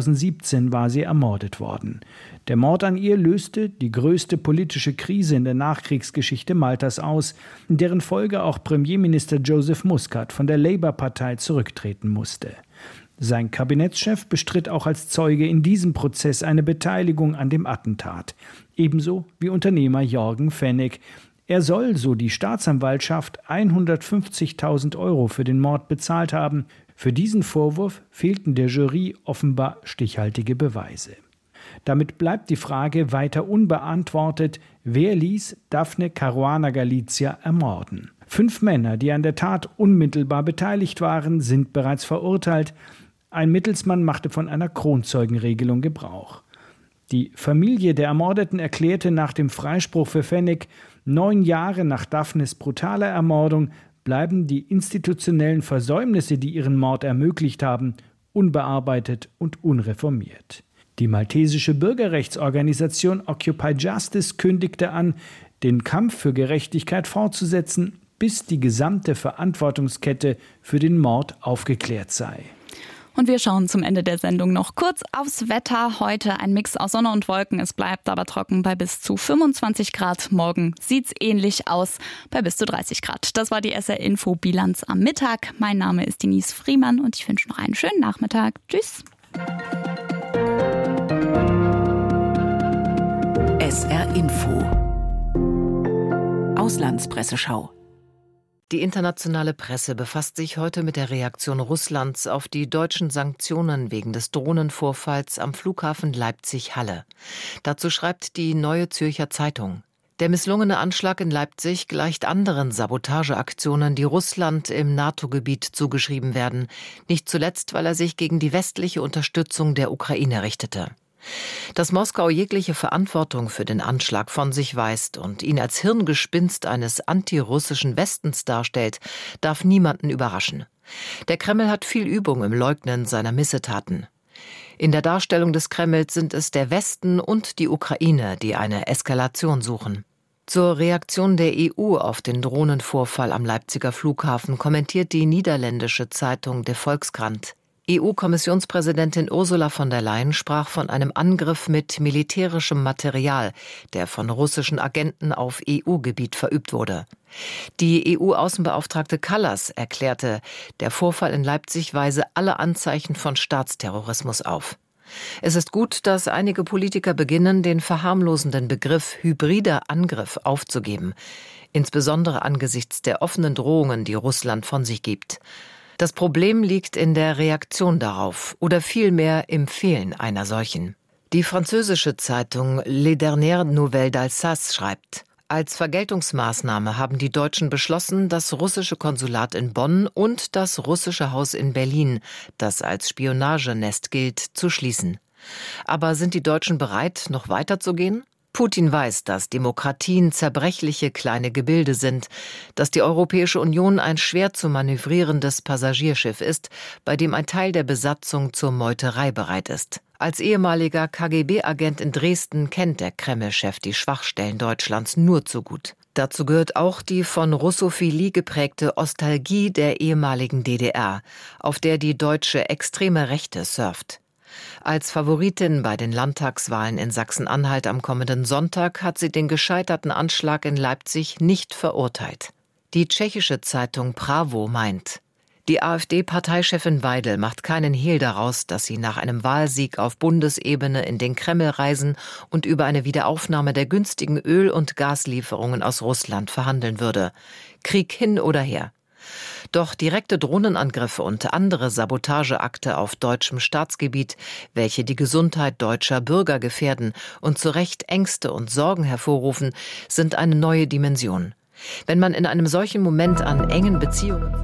2017 war sie ermordet worden. Der Mord an ihr löste die größte politische Krise in der Nachkriegsgeschichte Maltas aus, in deren Folge auch Premierminister Joseph Muscat von der Labour-Partei zurücktreten musste. Sein Kabinettschef bestritt auch als Zeuge in diesem Prozess eine Beteiligung an dem Attentat, ebenso wie Unternehmer Jorgen Fenech. Er soll, so die Staatsanwaltschaft, 150.000 Euro für den Mord bezahlt haben. Für diesen Vorwurf fehlten der Jury offenbar stichhaltige Beweise. Damit bleibt die Frage weiter unbeantwortet, wer ließ Daphne Caruana Galizia ermorden? 5 Männer, die an der Tat unmittelbar beteiligt waren, sind bereits verurteilt. Ein Mittelsmann machte von einer Kronzeugenregelung Gebrauch. Die Familie der Ermordeten erklärte nach dem Freispruch für Fenech, 9 Jahre nach Daphnes brutaler Ermordung bleiben die institutionellen Versäumnisse, die ihren Mord ermöglicht haben, unbearbeitet und unreformiert. Die maltesische Bürgerrechtsorganisation Occupy Justice kündigte an, den Kampf für Gerechtigkeit fortzusetzen, bis die gesamte Verantwortungskette für den Mord aufgeklärt sei. Und wir schauen zum Ende der Sendung noch kurz aufs Wetter. Heute ein Mix aus Sonne und Wolken. Es bleibt aber trocken bei bis zu 25 Grad. Morgen sieht's ähnlich aus bei bis zu 30 Grad. Das war die SR-Info-Bilanz am Mittag. Mein Name ist Denise Friemann und ich wünsche noch einen schönen Nachmittag. Tschüss. SR-Info. Auslandspresseschau. Die internationale Presse befasst sich heute mit der Reaktion Russlands auf die deutschen Sanktionen wegen des Drohnenvorfalls am Flughafen Leipzig-Halle. Dazu schreibt die Neue Zürcher Zeitung: Der misslungene Anschlag in Leipzig gleicht anderen Sabotageaktionen, die Russland im NATO-Gebiet zugeschrieben werden, nicht zuletzt, weil er sich gegen die westliche Unterstützung der Ukraine richtete. Dass Moskau jegliche Verantwortung für den Anschlag von sich weist und ihn als Hirngespinst eines antirussischen Westens darstellt, darf niemanden überraschen. Der Kreml hat viel Übung im Leugnen seiner Missetaten. In der Darstellung des Kremls sind es der Westen und die Ukraine, die eine Eskalation suchen. Zur Reaktion der EU auf den Drohnenvorfall am Leipziger Flughafen kommentiert die niederländische Zeitung De Volkskrant: EU-Kommissionspräsidentin Ursula von der Leyen sprach von einem Angriff mit militärischem Material, der von russischen Agenten auf EU-Gebiet verübt wurde. Die EU-Außenbeauftragte Kallas erklärte, der Vorfall in Leipzig weise alle Anzeichen von Staatsterrorismus auf. Es ist gut, dass einige Politiker beginnen, den verharmlosenden Begriff hybrider Angriff aufzugeben, insbesondere angesichts der offenen Drohungen, die Russland von sich gibt. Das Problem liegt in der Reaktion darauf oder vielmehr im Fehlen einer solchen. Die französische Zeitung Les Dernières Nouvelles d'Alsace schreibt: Als Vergeltungsmaßnahme haben die Deutschen beschlossen, das russische Konsulat in Bonn und das russische Haus in Berlin, das als Spionagenest gilt, zu schließen. Aber sind die Deutschen bereit, noch weiterzugehen? Putin weiß, dass Demokratien zerbrechliche kleine Gebilde sind, dass die Europäische Union ein schwer zu manövrierendes Passagierschiff ist, bei dem ein Teil der Besatzung zur Meuterei bereit ist. Als ehemaliger KGB-Agent in Dresden kennt der Kreml-Chef die Schwachstellen Deutschlands nur zu gut. Dazu gehört auch die von Russophilie geprägte Ostalgie der ehemaligen DDR, auf der die deutsche extreme Rechte surft. Als Favoritin bei den Landtagswahlen in Sachsen-Anhalt am kommenden Sonntag hat sie den gescheiterten Anschlag in Leipzig nicht verurteilt. Die tschechische Zeitung Pravo meint: Die AfD-Parteichefin Weidel macht keinen Hehl daraus, dass sie nach einem Wahlsieg auf Bundesebene in den Kreml reisen und über eine Wiederaufnahme der günstigen Öl- und Gaslieferungen aus Russland verhandeln würde. Krieg hin oder her. Doch direkte Drohnenangriffe und andere Sabotageakte auf deutschem Staatsgebiet, welche die Gesundheit deutscher Bürger gefährden und zu Recht Ängste und Sorgen hervorrufen, sind eine neue Dimension. Wenn man in einem solchen Moment an engen Beziehungen...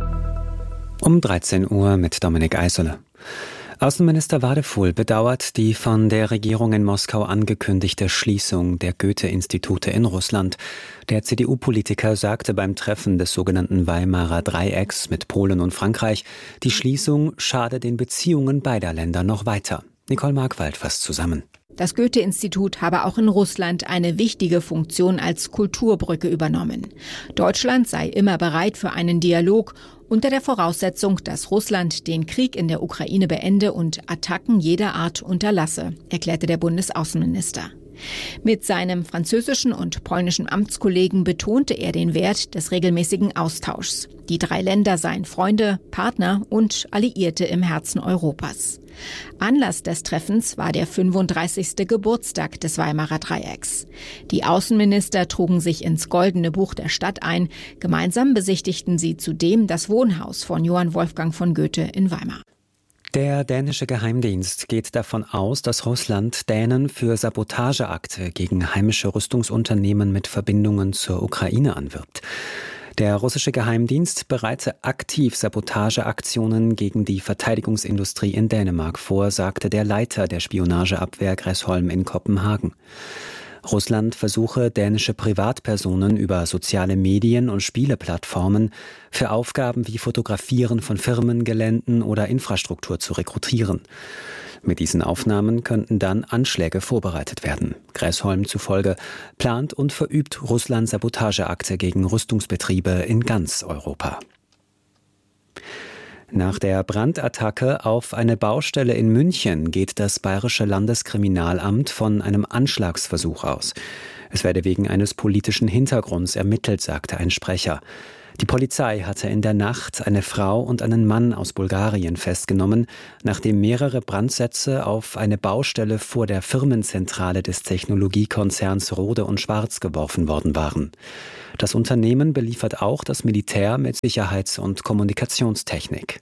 Um 13 Uhr mit Dominik Eisele. Außenminister Wadefuhl bedauert die von der Regierung in Moskau angekündigte Schließung der Goethe-Institute in Russland. Der CDU-Politiker sagte beim Treffen des sogenannten Weimarer Dreiecks mit Polen und Frankreich, die Schließung schade den Beziehungen beider Länder noch weiter. Nicole Markwald fasst zusammen. Das Goethe-Institut habe auch in Russland eine wichtige Funktion als Kulturbrücke übernommen. Deutschland sei immer bereit für einen Dialog, unter der Voraussetzung, dass Russland den Krieg in der Ukraine beende und Attacken jeder Art unterlasse, erklärte der Bundesaußenminister. Mit seinem französischen und polnischen Amtskollegen betonte er den Wert des regelmäßigen Austauschs. Die drei Länder seien Freunde, Partner und Alliierte im Herzen Europas. Anlass des Treffens war der 35. Geburtstag des Weimarer Dreiecks. Die Außenminister trugen sich ins Goldene Buch der Stadt ein. Gemeinsam besichtigten sie zudem das Wohnhaus von Johann Wolfgang von Goethe in Weimar. Der dänische Geheimdienst geht davon aus, dass Russland Dänen für Sabotageakte gegen heimische Rüstungsunternehmen mit Verbindungen zur Ukraine anwirbt. Der russische Geheimdienst bereite aktiv Sabotageaktionen gegen die Verteidigungsindustrie in Dänemark vor, sagte der Leiter der Spionageabwehr Gräsholm in Kopenhagen. Russland versuche, dänische Privatpersonen über soziale Medien und Spieleplattformen für Aufgaben wie Fotografieren von Firmengeländen oder Infrastruktur zu rekrutieren. Mit diesen Aufnahmen könnten dann Anschläge vorbereitet werden. Gräßholm zufolge plant und verübt Russland Sabotageakte gegen Rüstungsbetriebe in ganz Europa. Nach der Brandattacke auf eine Baustelle in München geht das Bayerische Landeskriminalamt von einem Anschlagsversuch aus. Es werde wegen eines politischen Hintergrunds ermittelt, sagte ein Sprecher. Die Polizei hatte in der Nacht eine Frau und einen Mann aus Bulgarien festgenommen, nachdem mehrere Brandsätze auf eine Baustelle vor der Firmenzentrale des Technologiekonzerns Rohde & Schwarz geworfen worden waren. Das Unternehmen beliefert auch das Militär mit Sicherheits- und Kommunikationstechnik.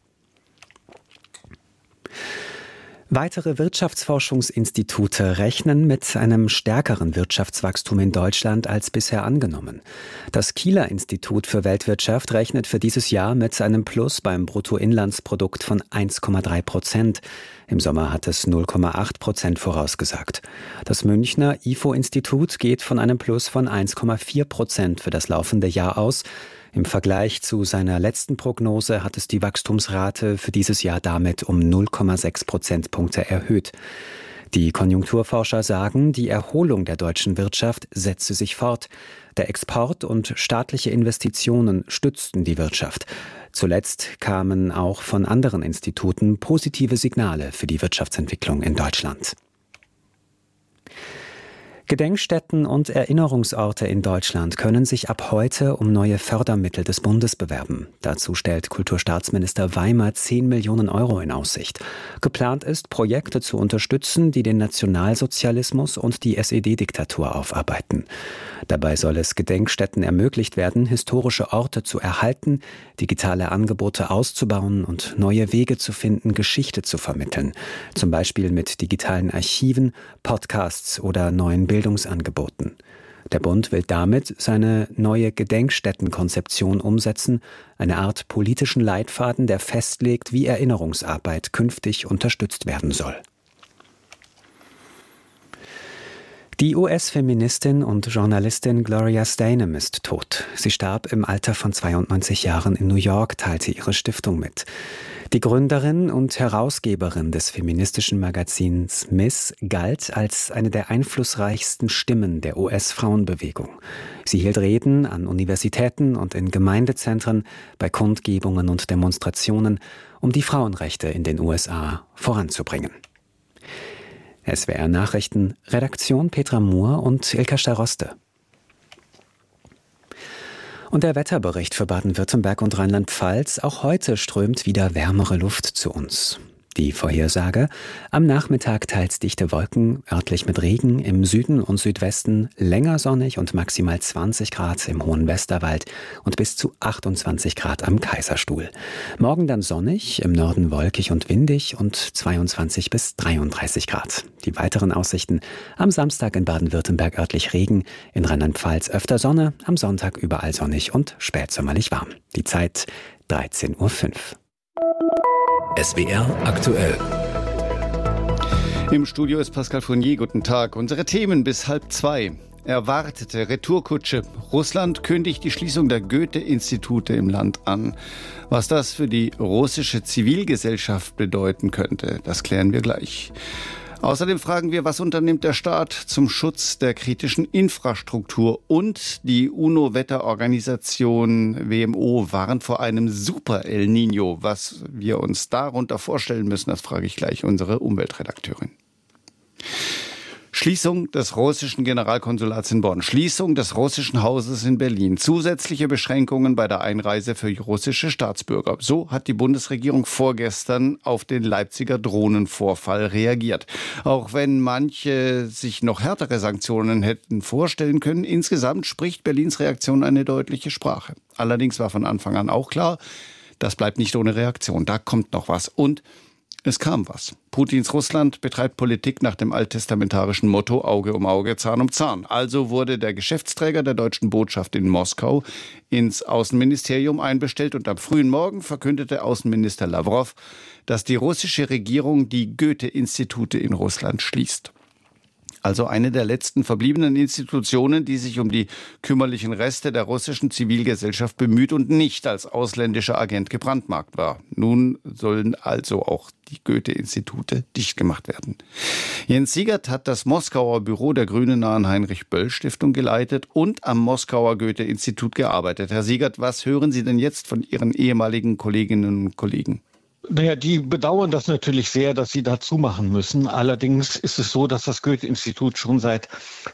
Weitere Wirtschaftsforschungsinstitute rechnen mit einem stärkeren Wirtschaftswachstum in Deutschland als bisher angenommen. Das Kieler Institut für Weltwirtschaft rechnet für dieses Jahr mit einem Plus beim Bruttoinlandsprodukt von 1,3%. Im Sommer hat es 0,8% vorausgesagt. Das Münchner IFO-Institut geht von einem Plus von 1,4% für das laufende Jahr aus. Im Vergleich zu seiner letzten Prognose hat es die Wachstumsrate für dieses Jahr damit um 0,6 Prozentpunkte erhöht. Die Konjunkturforscher sagen, die Erholung der deutschen Wirtschaft setze sich fort. Der Export und staatliche Investitionen stützten die Wirtschaft. Zuletzt kamen auch von anderen Instituten positive Signale für die Wirtschaftsentwicklung in Deutschland. Gedenkstätten und Erinnerungsorte in Deutschland können sich ab heute um neue Fördermittel des Bundes bewerben. Dazu stellt Kulturstaatsminister Weimer 10 Millionen Euro in Aussicht. Geplant ist, Projekte zu unterstützen, die den Nationalsozialismus und die SED-Diktatur aufarbeiten. Dabei soll es Gedenkstätten ermöglicht werden, historische Orte zu erhalten, digitale Angebote auszubauen und neue Wege zu finden, Geschichte zu vermitteln. Zum Beispiel mit digitalen Archiven, Podcasts oder neuen Bildungsangeboten. Der Bund will damit seine neue Gedenkstättenkonzeption umsetzen, eine Art politischen Leitfaden, der festlegt, wie Erinnerungsarbeit künftig unterstützt werden soll. Die US-Feministin und Journalistin Gloria Steinem ist tot. Sie starb im Alter von 92 Jahren in New York, teilte ihre Stiftung mit. Die Gründerin und Herausgeberin des feministischen Magazins Ms. galt als eine der einflussreichsten Stimmen der US-Frauenbewegung. Sie hielt Reden an Universitäten und in Gemeindezentren, bei Kundgebungen und Demonstrationen, um die Frauenrechte in den USA voranzubringen. SWR Nachrichten, Redaktion Petra Mohr und Ilka Staroste. Und der Wetterbericht für Baden-Württemberg und Rheinland-Pfalz. Auch heute strömt wieder wärmere Luft zu uns. Die Vorhersage: am Nachmittag teils dichte Wolken, örtlich mit Regen, im Süden und Südwesten länger sonnig und maximal 20 Grad im hohen Westerwald und bis zu 28 Grad am Kaiserstuhl. Morgen dann sonnig, im Norden wolkig und windig und 22 bis 33 Grad. Die weiteren Aussichten: am Samstag in Baden-Württemberg örtlich Regen, in Rheinland-Pfalz öfter Sonne, am Sonntag überall sonnig und spätsommerlich warm. Die Zeit 13:05 Uhr. SWR aktuell. Im Studio ist Pascal Fournier. Guten Tag. Unsere Themen bis 1:30. Erwartete Retourkutsche. Russland kündigt die Schließung der Goethe-Institute im Land an. Was das für die russische Zivilgesellschaft bedeuten könnte, das klären wir gleich. Außerdem fragen wir, was unternimmt der Staat zum Schutz der kritischen Infrastruktur? Und die UNO-Wetterorganisation WMO warnt vor einem Super-El Niño. Was wir uns darunter vorstellen müssen, das frage ich gleich unsere Umweltredakteurin. Schließung des russischen Generalkonsulats in Bonn, Schließung des russischen Hauses in Berlin, zusätzliche Beschränkungen bei der Einreise für russische Staatsbürger. So hat die Bundesregierung vorgestern auf den Leipziger Drohnenvorfall reagiert. Auch wenn manche sich noch härtere Sanktionen hätten vorstellen können, insgesamt spricht Berlins Reaktion eine deutliche Sprache. Allerdings war von Anfang an auch klar, das bleibt nicht ohne Reaktion. Da kommt noch was. Und es kam was. Putins Russland betreibt Politik nach dem alttestamentarischen Motto Auge um Auge, Zahn um Zahn. Also wurde der Geschäftsträger der deutschen Botschaft in Moskau ins Außenministerium einbestellt und am frühen Morgen verkündete Außenminister Lawrow, dass die russische Regierung die Goethe-Institute in Russland schließt. Also eine der letzten verbliebenen Institutionen, die sich um die kümmerlichen Reste der russischen Zivilgesellschaft bemüht und nicht als ausländischer Agent gebrandmarkt war. Nun sollen also auch die Goethe-Institute dicht gemacht werden. Jens Siegert hat das Moskauer Büro der grünennahen Heinrich-Böll-Stiftung geleitet und am Moskauer Goethe-Institut gearbeitet. Herr Siegert, was hören Sie denn jetzt von Ihren ehemaligen Kolleginnen und Kollegen? Naja, die bedauern das natürlich sehr, dass sie da zumachen müssen. Allerdings ist es so, dass das Goethe-Institut schon seit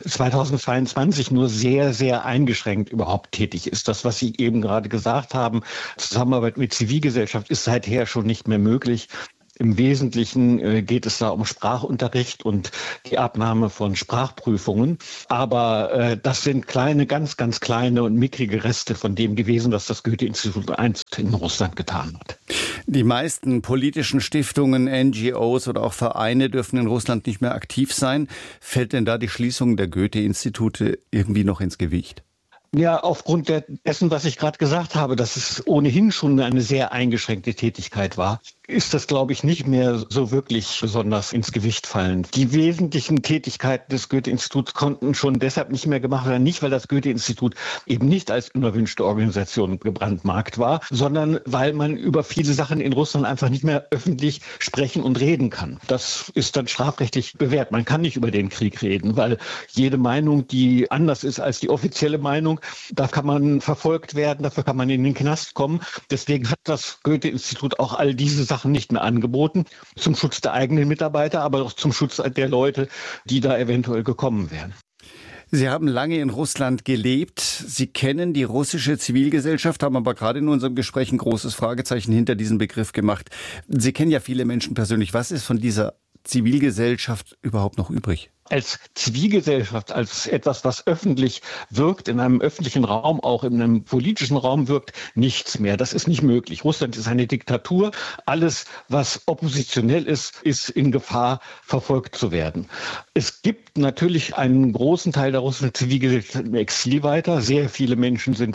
2022 nur sehr, sehr eingeschränkt überhaupt tätig ist. Das, was Sie eben gerade gesagt haben, Zusammenarbeit mit Zivilgesellschaft, ist seither schon nicht mehr möglich. Im Wesentlichen geht es da um Sprachunterricht und die Abnahme von Sprachprüfungen. Aber das sind kleine, ganz, ganz kleine und mickrige Reste von dem gewesen, was das Goethe-Institut einst in Russland getan hat. Die meisten politischen Stiftungen, NGOs oder auch Vereine dürfen in Russland nicht mehr aktiv sein. Fällt denn da die Schließung der Goethe-Institute irgendwie noch ins Gewicht? Ja, aufgrund dessen, was ich gerade gesagt habe, dass es ohnehin schon eine sehr eingeschränkte Tätigkeit war, ist das, glaube ich, nicht mehr so wirklich besonders ins Gewicht fallen. Die wesentlichen Tätigkeiten des Goethe-Instituts konnten schon deshalb nicht mehr gemacht werden, nicht weil das Goethe-Institut eben nicht als unerwünschte Organisation gebrandmarkt war, sondern weil man über viele Sachen in Russland einfach nicht mehr öffentlich sprechen und reden kann. Das ist dann strafrechtlich bewährt. Man kann nicht über den Krieg reden, weil jede Meinung, die anders ist als die offizielle Meinung, da kann man verfolgt werden, dafür kann man in den Knast kommen. Deswegen hat das Goethe-Institut auch all diese Sachen nicht mehr angeboten, zum Schutz der eigenen Mitarbeiter, aber auch zum Schutz der Leute, die da eventuell gekommen wären. Sie haben lange in Russland gelebt. Sie kennen die russische Zivilgesellschaft, haben aber gerade in unserem Gespräch ein großes Fragezeichen hinter diesem Begriff gemacht. Sie kennen ja viele Menschen persönlich. Was ist von dieser Zivilgesellschaft überhaupt noch übrig? Als Zivilgesellschaft, als etwas, was öffentlich wirkt, in einem öffentlichen Raum, auch in einem politischen Raum wirkt, nichts mehr. Das ist nicht möglich. Russland ist eine Diktatur. Alles, was oppositionell ist, ist in Gefahr, verfolgt zu werden. Es gibt natürlich einen großen Teil der russischen Zivilgesellschaft im Exil weiter. Sehr viele Menschen sind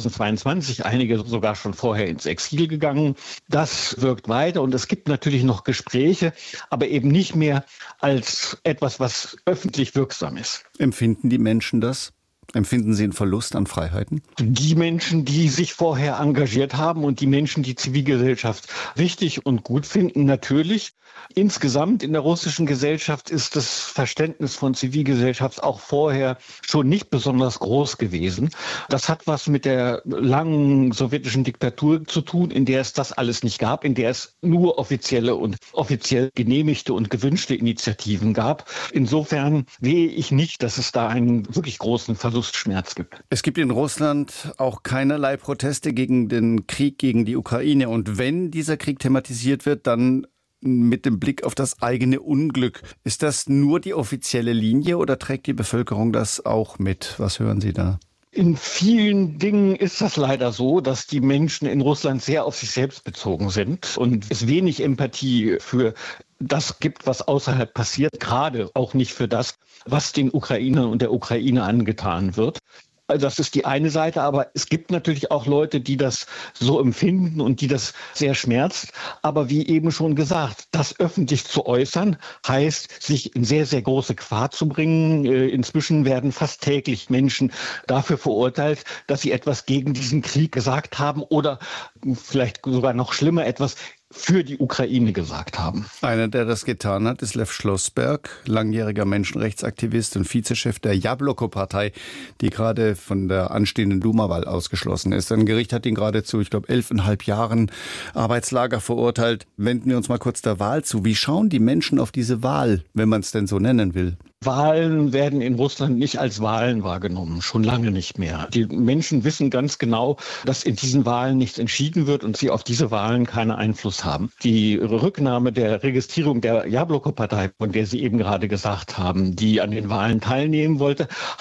2022, einige sogar schon vorher ins Exil gegangen. Das wirkt weiter und es gibt natürlich noch Gespräche, aber eben nicht mehr als etwas, was öffentlich wirksam ist. Empfinden die Menschen das? Empfinden Sie einen Verlust an Freiheiten? Die Menschen, die sich vorher engagiert haben und die Menschen, die Zivilgesellschaft wichtig und gut finden, natürlich. Insgesamt in der russischen Gesellschaft ist das Verständnis von Zivilgesellschaft auch vorher schon nicht besonders groß gewesen. Das hat was mit der langen sowjetischen Diktatur zu tun, in der es das alles nicht gab, in der es nur offizielle und offiziell genehmigte und gewünschte Initiativen gab. Insofern sehe ich nicht, dass es da einen wirklich großen Verlustschmerz gibt. Es gibt in Russland auch keinerlei Proteste gegen den Krieg gegen die Ukraine. Und wenn dieser Krieg thematisiert wird, dann mit dem Blick auf das eigene Unglück. Ist das nur die offizielle Linie oder trägt die Bevölkerung das auch mit? Was hören Sie da? In vielen Dingen ist das leider so, dass die Menschen in Russland sehr auf sich selbst bezogen sind und es wenig Empathie für das gibt, was außerhalb passiert, gerade auch nicht für das, was den Ukrainern und der Ukraine angetan wird. Das ist die eine Seite, aber es gibt natürlich auch Leute, die das so empfinden und die das sehr schmerzt. Aber wie eben schon gesagt, das öffentlich zu äußern, heißt, sich in sehr, sehr große Gefahr zu bringen. Inzwischen werden fast täglich Menschen dafür verurteilt, dass sie etwas gegen diesen Krieg gesagt haben oder vielleicht sogar noch schlimmer, etwas für die Ukraine gesagt haben. Einer, der das getan hat, ist Lew Schlossberg, langjähriger Menschenrechtsaktivist und Vizechef der Jabloko-Partei, die gerade von der anstehenden Duma-Wahl ausgeschlossen ist. Ein Gericht hat ihn gerade zu, 11,5 Jahren Arbeitslager verurteilt. Wenden wir uns mal kurz der Wahl zu. Wie schauen die Menschen auf diese Wahl, wenn man es denn so nennen will? Wahlen werden in Russland nicht als Wahlen wahrgenommen, schon lange nicht mehr. Die Menschen wissen ganz genau, dass in diesen Wahlen nichts entschieden wird und sie auf diese Wahlen keinen Einfluss haben. Die Rücknahme der Registrierung der Jabloko-Partei, von der Sie eben gerade gesagt haben, die an den Wahlen teilnehmen wollte, hat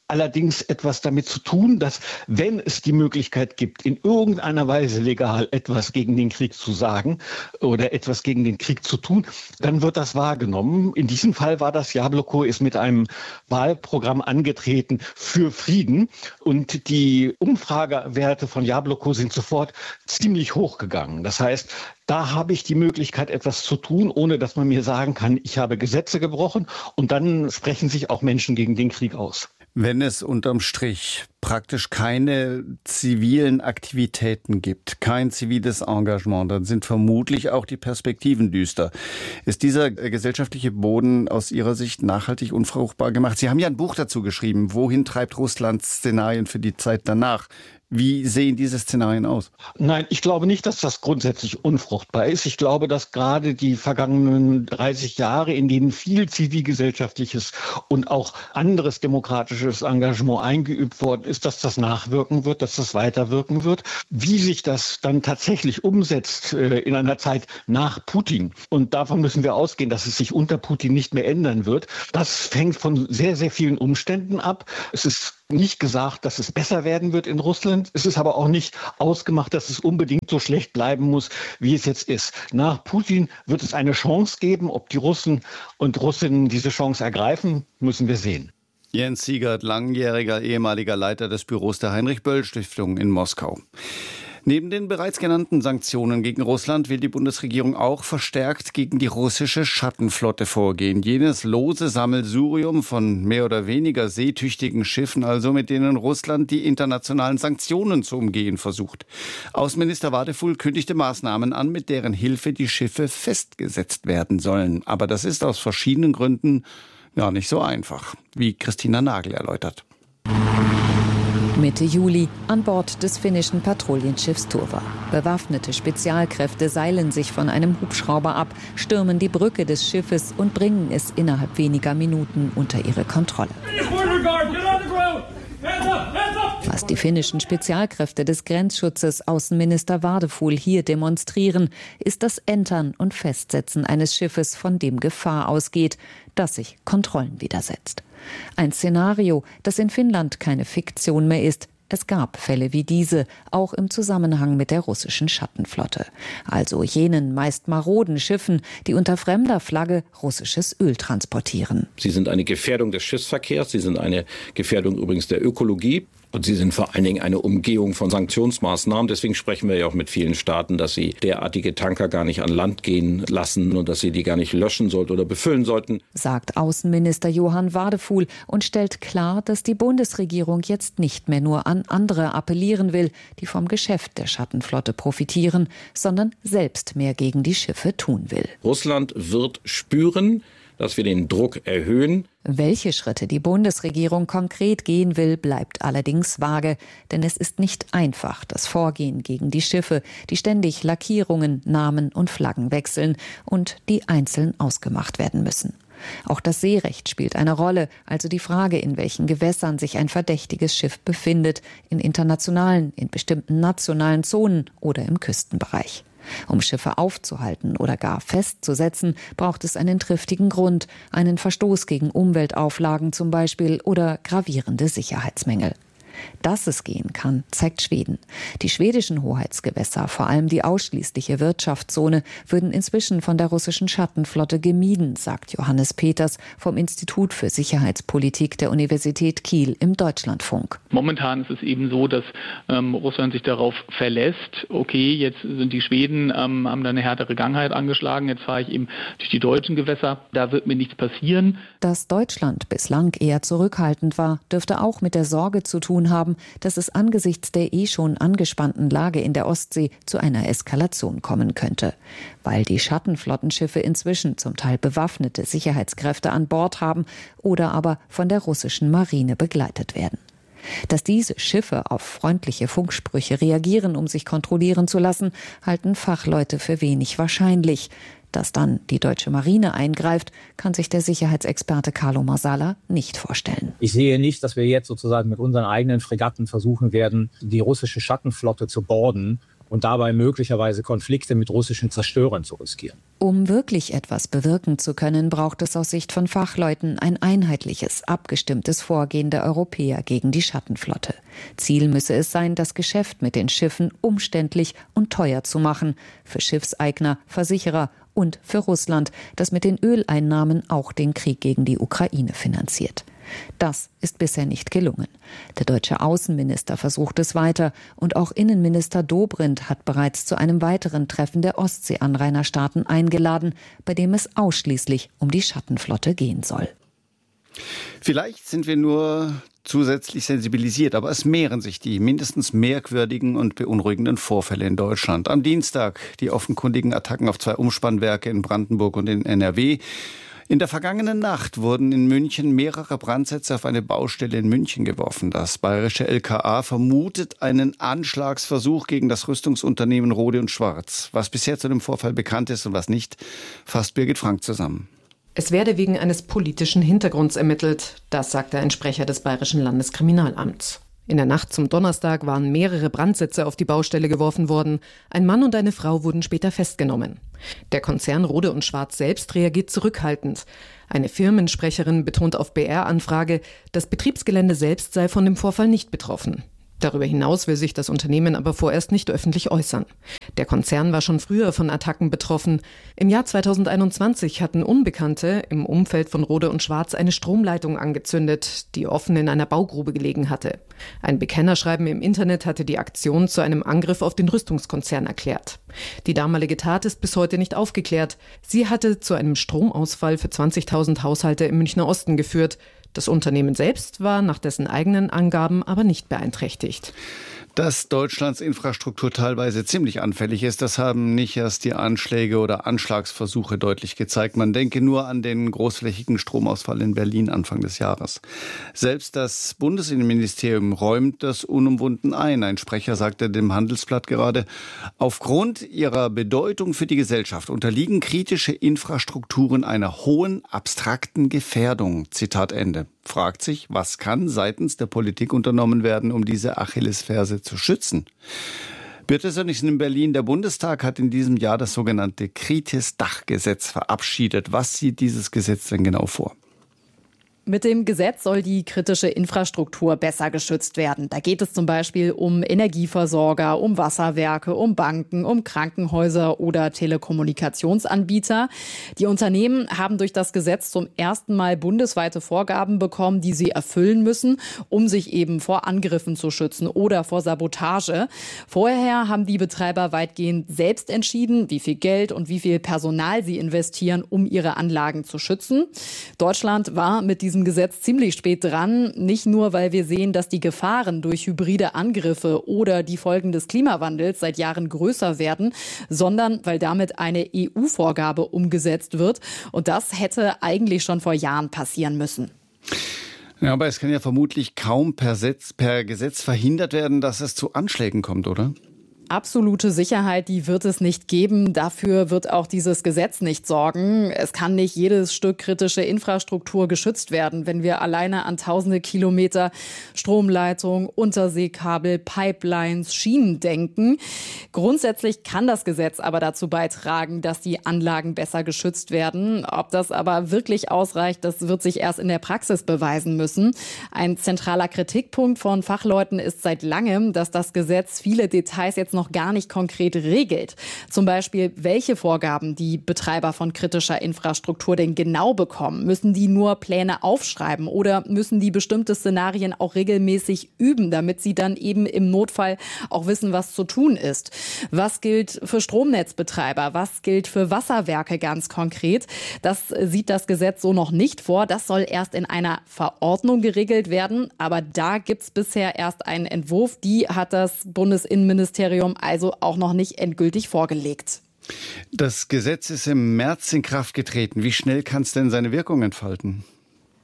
allerdings etwas damit zu tun, dass, wenn es die Möglichkeit gibt, in irgendeiner Weise legal etwas gegen den Krieg zu sagen oder etwas gegen den Krieg zu tun, dann wird das wahrgenommen. In diesem Fall war das, Jabloko ist mit einem Wahlprogramm angetreten für Frieden und die Umfragewerte von Jabloko sind sofort ziemlich hochgegangen. Das heißt, da habe ich die Möglichkeit, etwas zu tun, ohne dass man mir sagen kann, ich habe Gesetze gebrochen, und dann sprechen sich auch Menschen gegen den Krieg aus. Wenn es unterm Strich praktisch keine zivilen Aktivitäten gibt, kein ziviles Engagement, dann sind vermutlich auch die Perspektiven düster. Ist dieser gesellschaftliche Boden aus Ihrer Sicht nachhaltig unfruchtbar gemacht? Sie haben ja ein Buch dazu geschrieben, Wohin treibt Russland Szenarien für die Zeit danach? Wie sehen diese Szenarien aus? Nein, ich glaube nicht, dass das grundsätzlich unfruchtbar ist. Ich glaube, dass gerade die vergangenen 30 Jahre, in denen viel zivilgesellschaftliches und auch anderes demokratisches Engagement eingeübt worden ist, dass das nachwirken wird, dass das weiterwirken wird. Wie sich das dann tatsächlich umsetzt in einer Zeit nach Putin, und davon müssen wir ausgehen, dass es sich unter Putin nicht mehr ändern wird, das fängt von sehr, sehr vielen Umständen ab. Es ist nicht gesagt, dass es besser werden wird in Russland. Es ist aber auch nicht ausgemacht, dass es unbedingt so schlecht bleiben muss, wie es jetzt ist. Nach Putin wird es eine Chance geben. Ob die Russen und Russinnen diese Chance ergreifen, müssen wir sehen. Jens Siegert, langjähriger ehemaliger Leiter des Büros der Heinrich-Böll-Stiftung in Moskau. Neben den bereits genannten Sanktionen gegen Russland will die Bundesregierung auch verstärkt gegen die russische Schattenflotte vorgehen. Jenes lose Sammelsurium von mehr oder weniger seetüchtigen Schiffen, also mit denen Russland die internationalen Sanktionen zu umgehen versucht. Außenminister Wadefuhl kündigte Maßnahmen an, mit deren Hilfe die Schiffe festgesetzt werden sollen. Aber das ist aus verschiedenen Gründen gar nicht so einfach, wie Christina Nagel erläutert. Mitte Juli an Bord des finnischen Patrouillenschiffs Turva. Bewaffnete Spezialkräfte seilen sich von einem Hubschrauber ab, stürmen die Brücke des Schiffes und bringen es innerhalb weniger Minuten unter ihre Kontrolle. Was die finnischen Spezialkräfte des Grenzschutzes Außenminister Wadefuhl hier demonstrieren, ist das Entern und Festsetzen eines Schiffes, von dem Gefahr ausgeht, das sich Kontrollen widersetzt. Ein Szenario, das in Finnland keine Fiktion mehr ist. Es gab Fälle wie diese, auch im Zusammenhang mit der russischen Schattenflotte. Also jenen meist maroden Schiffen, die unter fremder Flagge russisches Öl transportieren. Sie sind eine Gefährdung des Schiffsverkehrs, sie sind eine Gefährdung übrigens der Ökologie. Und sie sind vor allen Dingen eine Umgehung von Sanktionsmaßnahmen. Deswegen sprechen wir ja auch mit vielen Staaten, dass sie derartige Tanker gar nicht an Land gehen lassen und dass sie die gar nicht löschen sollten oder befüllen sollten. Sagt Außenminister Johann Wadefuhl und stellt klar, dass die Bundesregierung jetzt nicht mehr nur an andere appellieren will, die vom Geschäft der Schattenflotte profitieren, sondern selbst mehr gegen die Schiffe tun will. Russland wird spüren, dass wir den Druck erhöhen. Welche Schritte die Bundesregierung konkret gehen will, bleibt allerdings vage. Denn es ist nicht einfach, das Vorgehen gegen die Schiffe, die ständig Lackierungen, Namen und Flaggen wechseln und die einzeln ausgemacht werden müssen. Auch das Seerecht spielt eine Rolle, also die Frage, in welchen Gewässern sich ein verdächtiges Schiff befindet, in internationalen, in bestimmten nationalen Zonen oder im Küstenbereich. Um Schiffe aufzuhalten oder gar festzusetzen, braucht es einen triftigen Grund, einen Verstoß gegen Umweltauflagen zum Beispiel oder gravierende Sicherheitsmängel. Dass es gehen kann, zeigt Schweden. Die schwedischen Hoheitsgewässer, vor allem die ausschließliche Wirtschaftszone, würden inzwischen von der russischen Schattenflotte gemieden, sagt Johannes Peters vom Institut für Sicherheitspolitik der Universität Kiel im Deutschlandfunk. Momentan ist es eben so, dass Russland sich darauf verlässt, okay, jetzt sind die Schweden, haben da eine härtere Gangheit angeschlagen, jetzt fahre ich eben durch die deutschen Gewässer, da wird mir nichts passieren. Dass Deutschland bislang eher zurückhaltend war, dürfte auch mit der Sorge zu tun haben, dass es angesichts der schon angespannten Lage in der Ostsee zu einer Eskalation kommen könnte. Weil die Schattenflottenschiffe inzwischen zum Teil bewaffnete Sicherheitskräfte an Bord haben oder aber von der russischen Marine begleitet werden. Dass diese Schiffe auf freundliche Funksprüche reagieren, um sich kontrollieren zu lassen, halten Fachleute für wenig wahrscheinlich. Dass dann die deutsche Marine eingreift, kann sich der Sicherheitsexperte Carlo Marsala nicht vorstellen. Ich sehe nicht, dass wir jetzt sozusagen mit unseren eigenen Fregatten versuchen werden, die russische Schattenflotte zu boarden und dabei möglicherweise Konflikte mit russischen Zerstörern zu riskieren. Um wirklich etwas bewirken zu können, braucht es aus Sicht von Fachleuten ein einheitliches, abgestimmtes Vorgehen der Europäer gegen die Schattenflotte. Ziel müsse es sein, das Geschäft mit den Schiffen umständlich und teuer zu machen, für Schiffseigner, Versicherer und für Russland, das mit den Öleinnahmen auch den Krieg gegen die Ukraine finanziert. Das ist bisher nicht gelungen. Der deutsche Außenminister versucht es weiter und auch Innenminister Dobrindt hat bereits zu einem weiteren Treffen der Ostsee-Anrainerstaaten eingeladen, bei dem es ausschließlich um die Schattenflotte gehen soll. Vielleicht sind wir nur zusätzlich sensibilisiert, aber es mehren sich die mindestens merkwürdigen und beunruhigenden Vorfälle in Deutschland. Am Dienstag die offenkundigen Attacken auf 2 Umspannwerke in Brandenburg und in NRW. In der vergangenen Nacht wurden in München mehrere Brandsätze auf eine Baustelle in München geworfen. Das bayerische LKA vermutet einen Anschlagsversuch gegen das Rüstungsunternehmen Rohde und Schwarz. Was bisher zu dem Vorfall bekannt ist und was nicht, fasst Birgit Frank zusammen. Es werde wegen eines politischen Hintergrunds ermittelt, das sagte ein Sprecher des Bayerischen Landeskriminalamts. In der Nacht zum Donnerstag waren mehrere Brandsätze auf die Baustelle geworfen worden. Ein Mann und eine Frau wurden später festgenommen. Der Konzern Rohde und Schwarz selbst reagiert zurückhaltend. Eine Firmensprecherin betont auf BR-Anfrage, das Betriebsgelände selbst sei von dem Vorfall nicht betroffen. Darüber hinaus will sich das Unternehmen aber vorerst nicht öffentlich äußern. Der Konzern war schon früher von Attacken betroffen. Im Jahr 2021 hatten Unbekannte im Umfeld von Rohde und Schwarz eine Stromleitung angezündet, die offen in einer Baugrube gelegen hatte. Ein Bekennerschreiben im Internet hatte die Aktion zu einem Angriff auf den Rüstungskonzern erklärt. Die damalige Tat ist bis heute nicht aufgeklärt. Sie hatte zu einem Stromausfall für 20.000 Haushalte im Münchner Osten geführt. Das Unternehmen selbst war nach dessen eigenen Angaben aber nicht beeinträchtigt. Dass Deutschlands Infrastruktur teilweise ziemlich anfällig ist, das haben nicht erst die Anschläge oder Anschlagsversuche deutlich gezeigt. Man denke nur an den großflächigen Stromausfall in Berlin Anfang des Jahres. Selbst das Bundesinnenministerium räumt das unumwunden ein. Ein Sprecher sagte dem Handelsblatt gerade, aufgrund ihrer Bedeutung für die Gesellschaft unterliegen kritische Infrastrukturen einer hohen, abstrakten Gefährdung. Zitat Ende. Fragt sich, was kann seitens der Politik unternommen werden, um diese Achillesferse zu schützen? Birte Sönnigsen in Berlin. Der Bundestag hat in diesem Jahr das sogenannte Kritis-Dach-Gesetz verabschiedet. Was sieht dieses Gesetz denn genau vor? Mit dem Gesetz soll die kritische Infrastruktur besser geschützt werden. Da geht es zum Beispiel um Energieversorger, um Wasserwerke, um Banken, um Krankenhäuser oder Telekommunikationsanbieter. Die Unternehmen haben durch das Gesetz zum ersten Mal bundesweite Vorgaben bekommen, die sie erfüllen müssen, um sich eben vor Angriffen zu schützen oder vor Sabotage. Vorher haben die Betreiber weitgehend selbst entschieden, wie viel Geld und wie viel Personal sie investieren, um ihre Anlagen zu schützen. Deutschland war mit diesem Gesetz ziemlich spät dran, nicht nur, weil wir sehen, dass die Gefahren durch hybride Angriffe oder die Folgen des Klimawandels seit Jahren größer werden, sondern weil damit eine EU-Vorgabe umgesetzt wird. Und das hätte eigentlich schon vor Jahren passieren müssen. Ja, aber es kann ja vermutlich kaum per Gesetz verhindert werden, dass es zu Anschlägen kommt, oder? Absolute Sicherheit, die wird es nicht geben. Dafür wird auch dieses Gesetz nicht sorgen. Es kann nicht jedes Stück kritische Infrastruktur geschützt werden, wenn wir alleine an tausende Kilometer Stromleitung, Unterseekabel, Pipelines, Schienen denken. Grundsätzlich kann das Gesetz aber dazu beitragen, dass die Anlagen besser geschützt werden. Ob das aber wirklich ausreicht, das wird sich erst in der Praxis beweisen müssen. Ein zentraler Kritikpunkt von Fachleuten ist seit langem, dass das Gesetz viele Details jetzt noch gar nicht konkret regelt. Zum Beispiel, welche Vorgaben die Betreiber von kritischer Infrastruktur denn genau bekommen. Müssen die nur Pläne aufschreiben oder müssen die bestimmte Szenarien auch regelmäßig üben, damit sie dann eben im Notfall auch wissen, was zu tun ist? Was gilt für Stromnetzbetreiber? Was gilt für Wasserwerke ganz konkret? Das sieht das Gesetz so noch nicht vor. Das soll erst in einer Verordnung geregelt werden. Aber da gibt es bisher erst einen Entwurf. Die hat das Bundesinnenministerium also auch noch nicht endgültig vorgelegt. Das Gesetz ist im März in Kraft getreten. Wie schnell kann es denn seine Wirkung entfalten?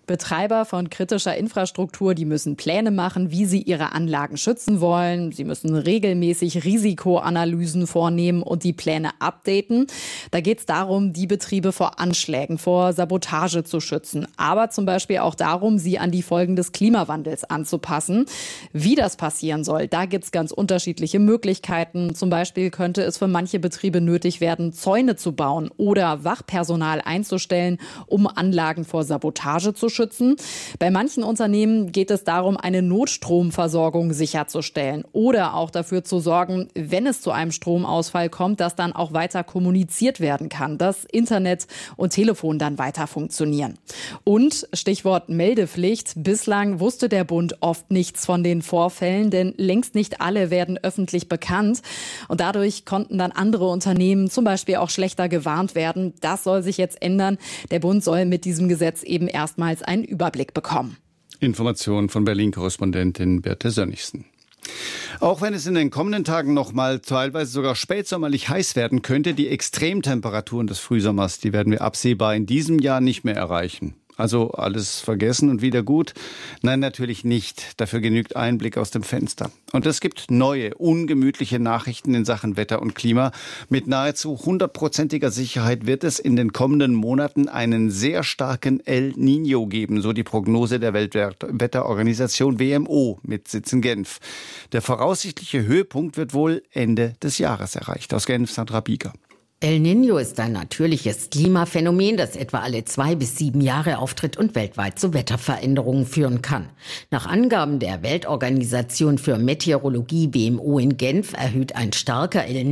Betreiber von kritischer Infrastruktur, die müssen Pläne machen, wie sie ihre Anlagen schützen wollen. Sie müssen regelmäßig Risikoanalysen vornehmen und die Pläne updaten. Da geht es darum, die Betriebe vor Anschlägen, vor Sabotage zu schützen. Aber zum Beispiel auch darum, sie an die Folgen des Klimawandels anzupassen. Wie das passieren soll, da gibt es ganz unterschiedliche Möglichkeiten. Zum Beispiel könnte es für manche Betriebe nötig werden, Zäune zu bauen oder Wachpersonal einzustellen, um Anlagen vor Sabotage zu schützen. Bei manchen Unternehmen geht es darum, eine Notstromversorgung sicherzustellen oder auch dafür zu sorgen, wenn es zu einem Stromausfall kommt, dass dann auch weiter kommuniziert werden kann, dass Internet und Telefon dann weiter funktionieren. Und Stichwort Meldepflicht. Bislang wusste der Bund oft nichts von den Vorfällen, denn längst nicht alle werden öffentlich bekannt. Und dadurch konnten dann andere Unternehmen zum Beispiel auch schlechter gewarnt werden. Das soll sich jetzt ändern. Der Bund soll mit diesem Gesetz eben erstmals einen Überblick bekommen. Informationen von Berlin-Korrespondentin Birte Sönnigsen. Auch wenn es in den kommenden Tagen noch mal teilweise sogar spätsommerlich heiß werden könnte, die Extremtemperaturen des Frühsommers, die werden wir absehbar in diesem Jahr nicht mehr erreichen. Also alles vergessen und wieder gut? Nein, natürlich nicht. Dafür genügt ein Blick aus dem Fenster. Und es gibt neue, ungemütliche Nachrichten in Sachen Wetter und Klima. Mit nahezu 100%iger Sicherheit wird es in den kommenden Monaten einen sehr starken El Niño geben, so die Prognose der Weltwetterorganisation WMO mit Sitz in Genf. Der voraussichtliche Höhepunkt wird wohl Ende des Jahres erreicht. Aus Genf, Sandra Bieger. El Niño ist ein natürliches Klimaphänomen, das etwa alle 2 bis 7 Jahre auftritt und weltweit zu Wetterveränderungen führen kann. Nach Angaben der Weltorganisation für Meteorologie WMO in Genf erhöht ein starker El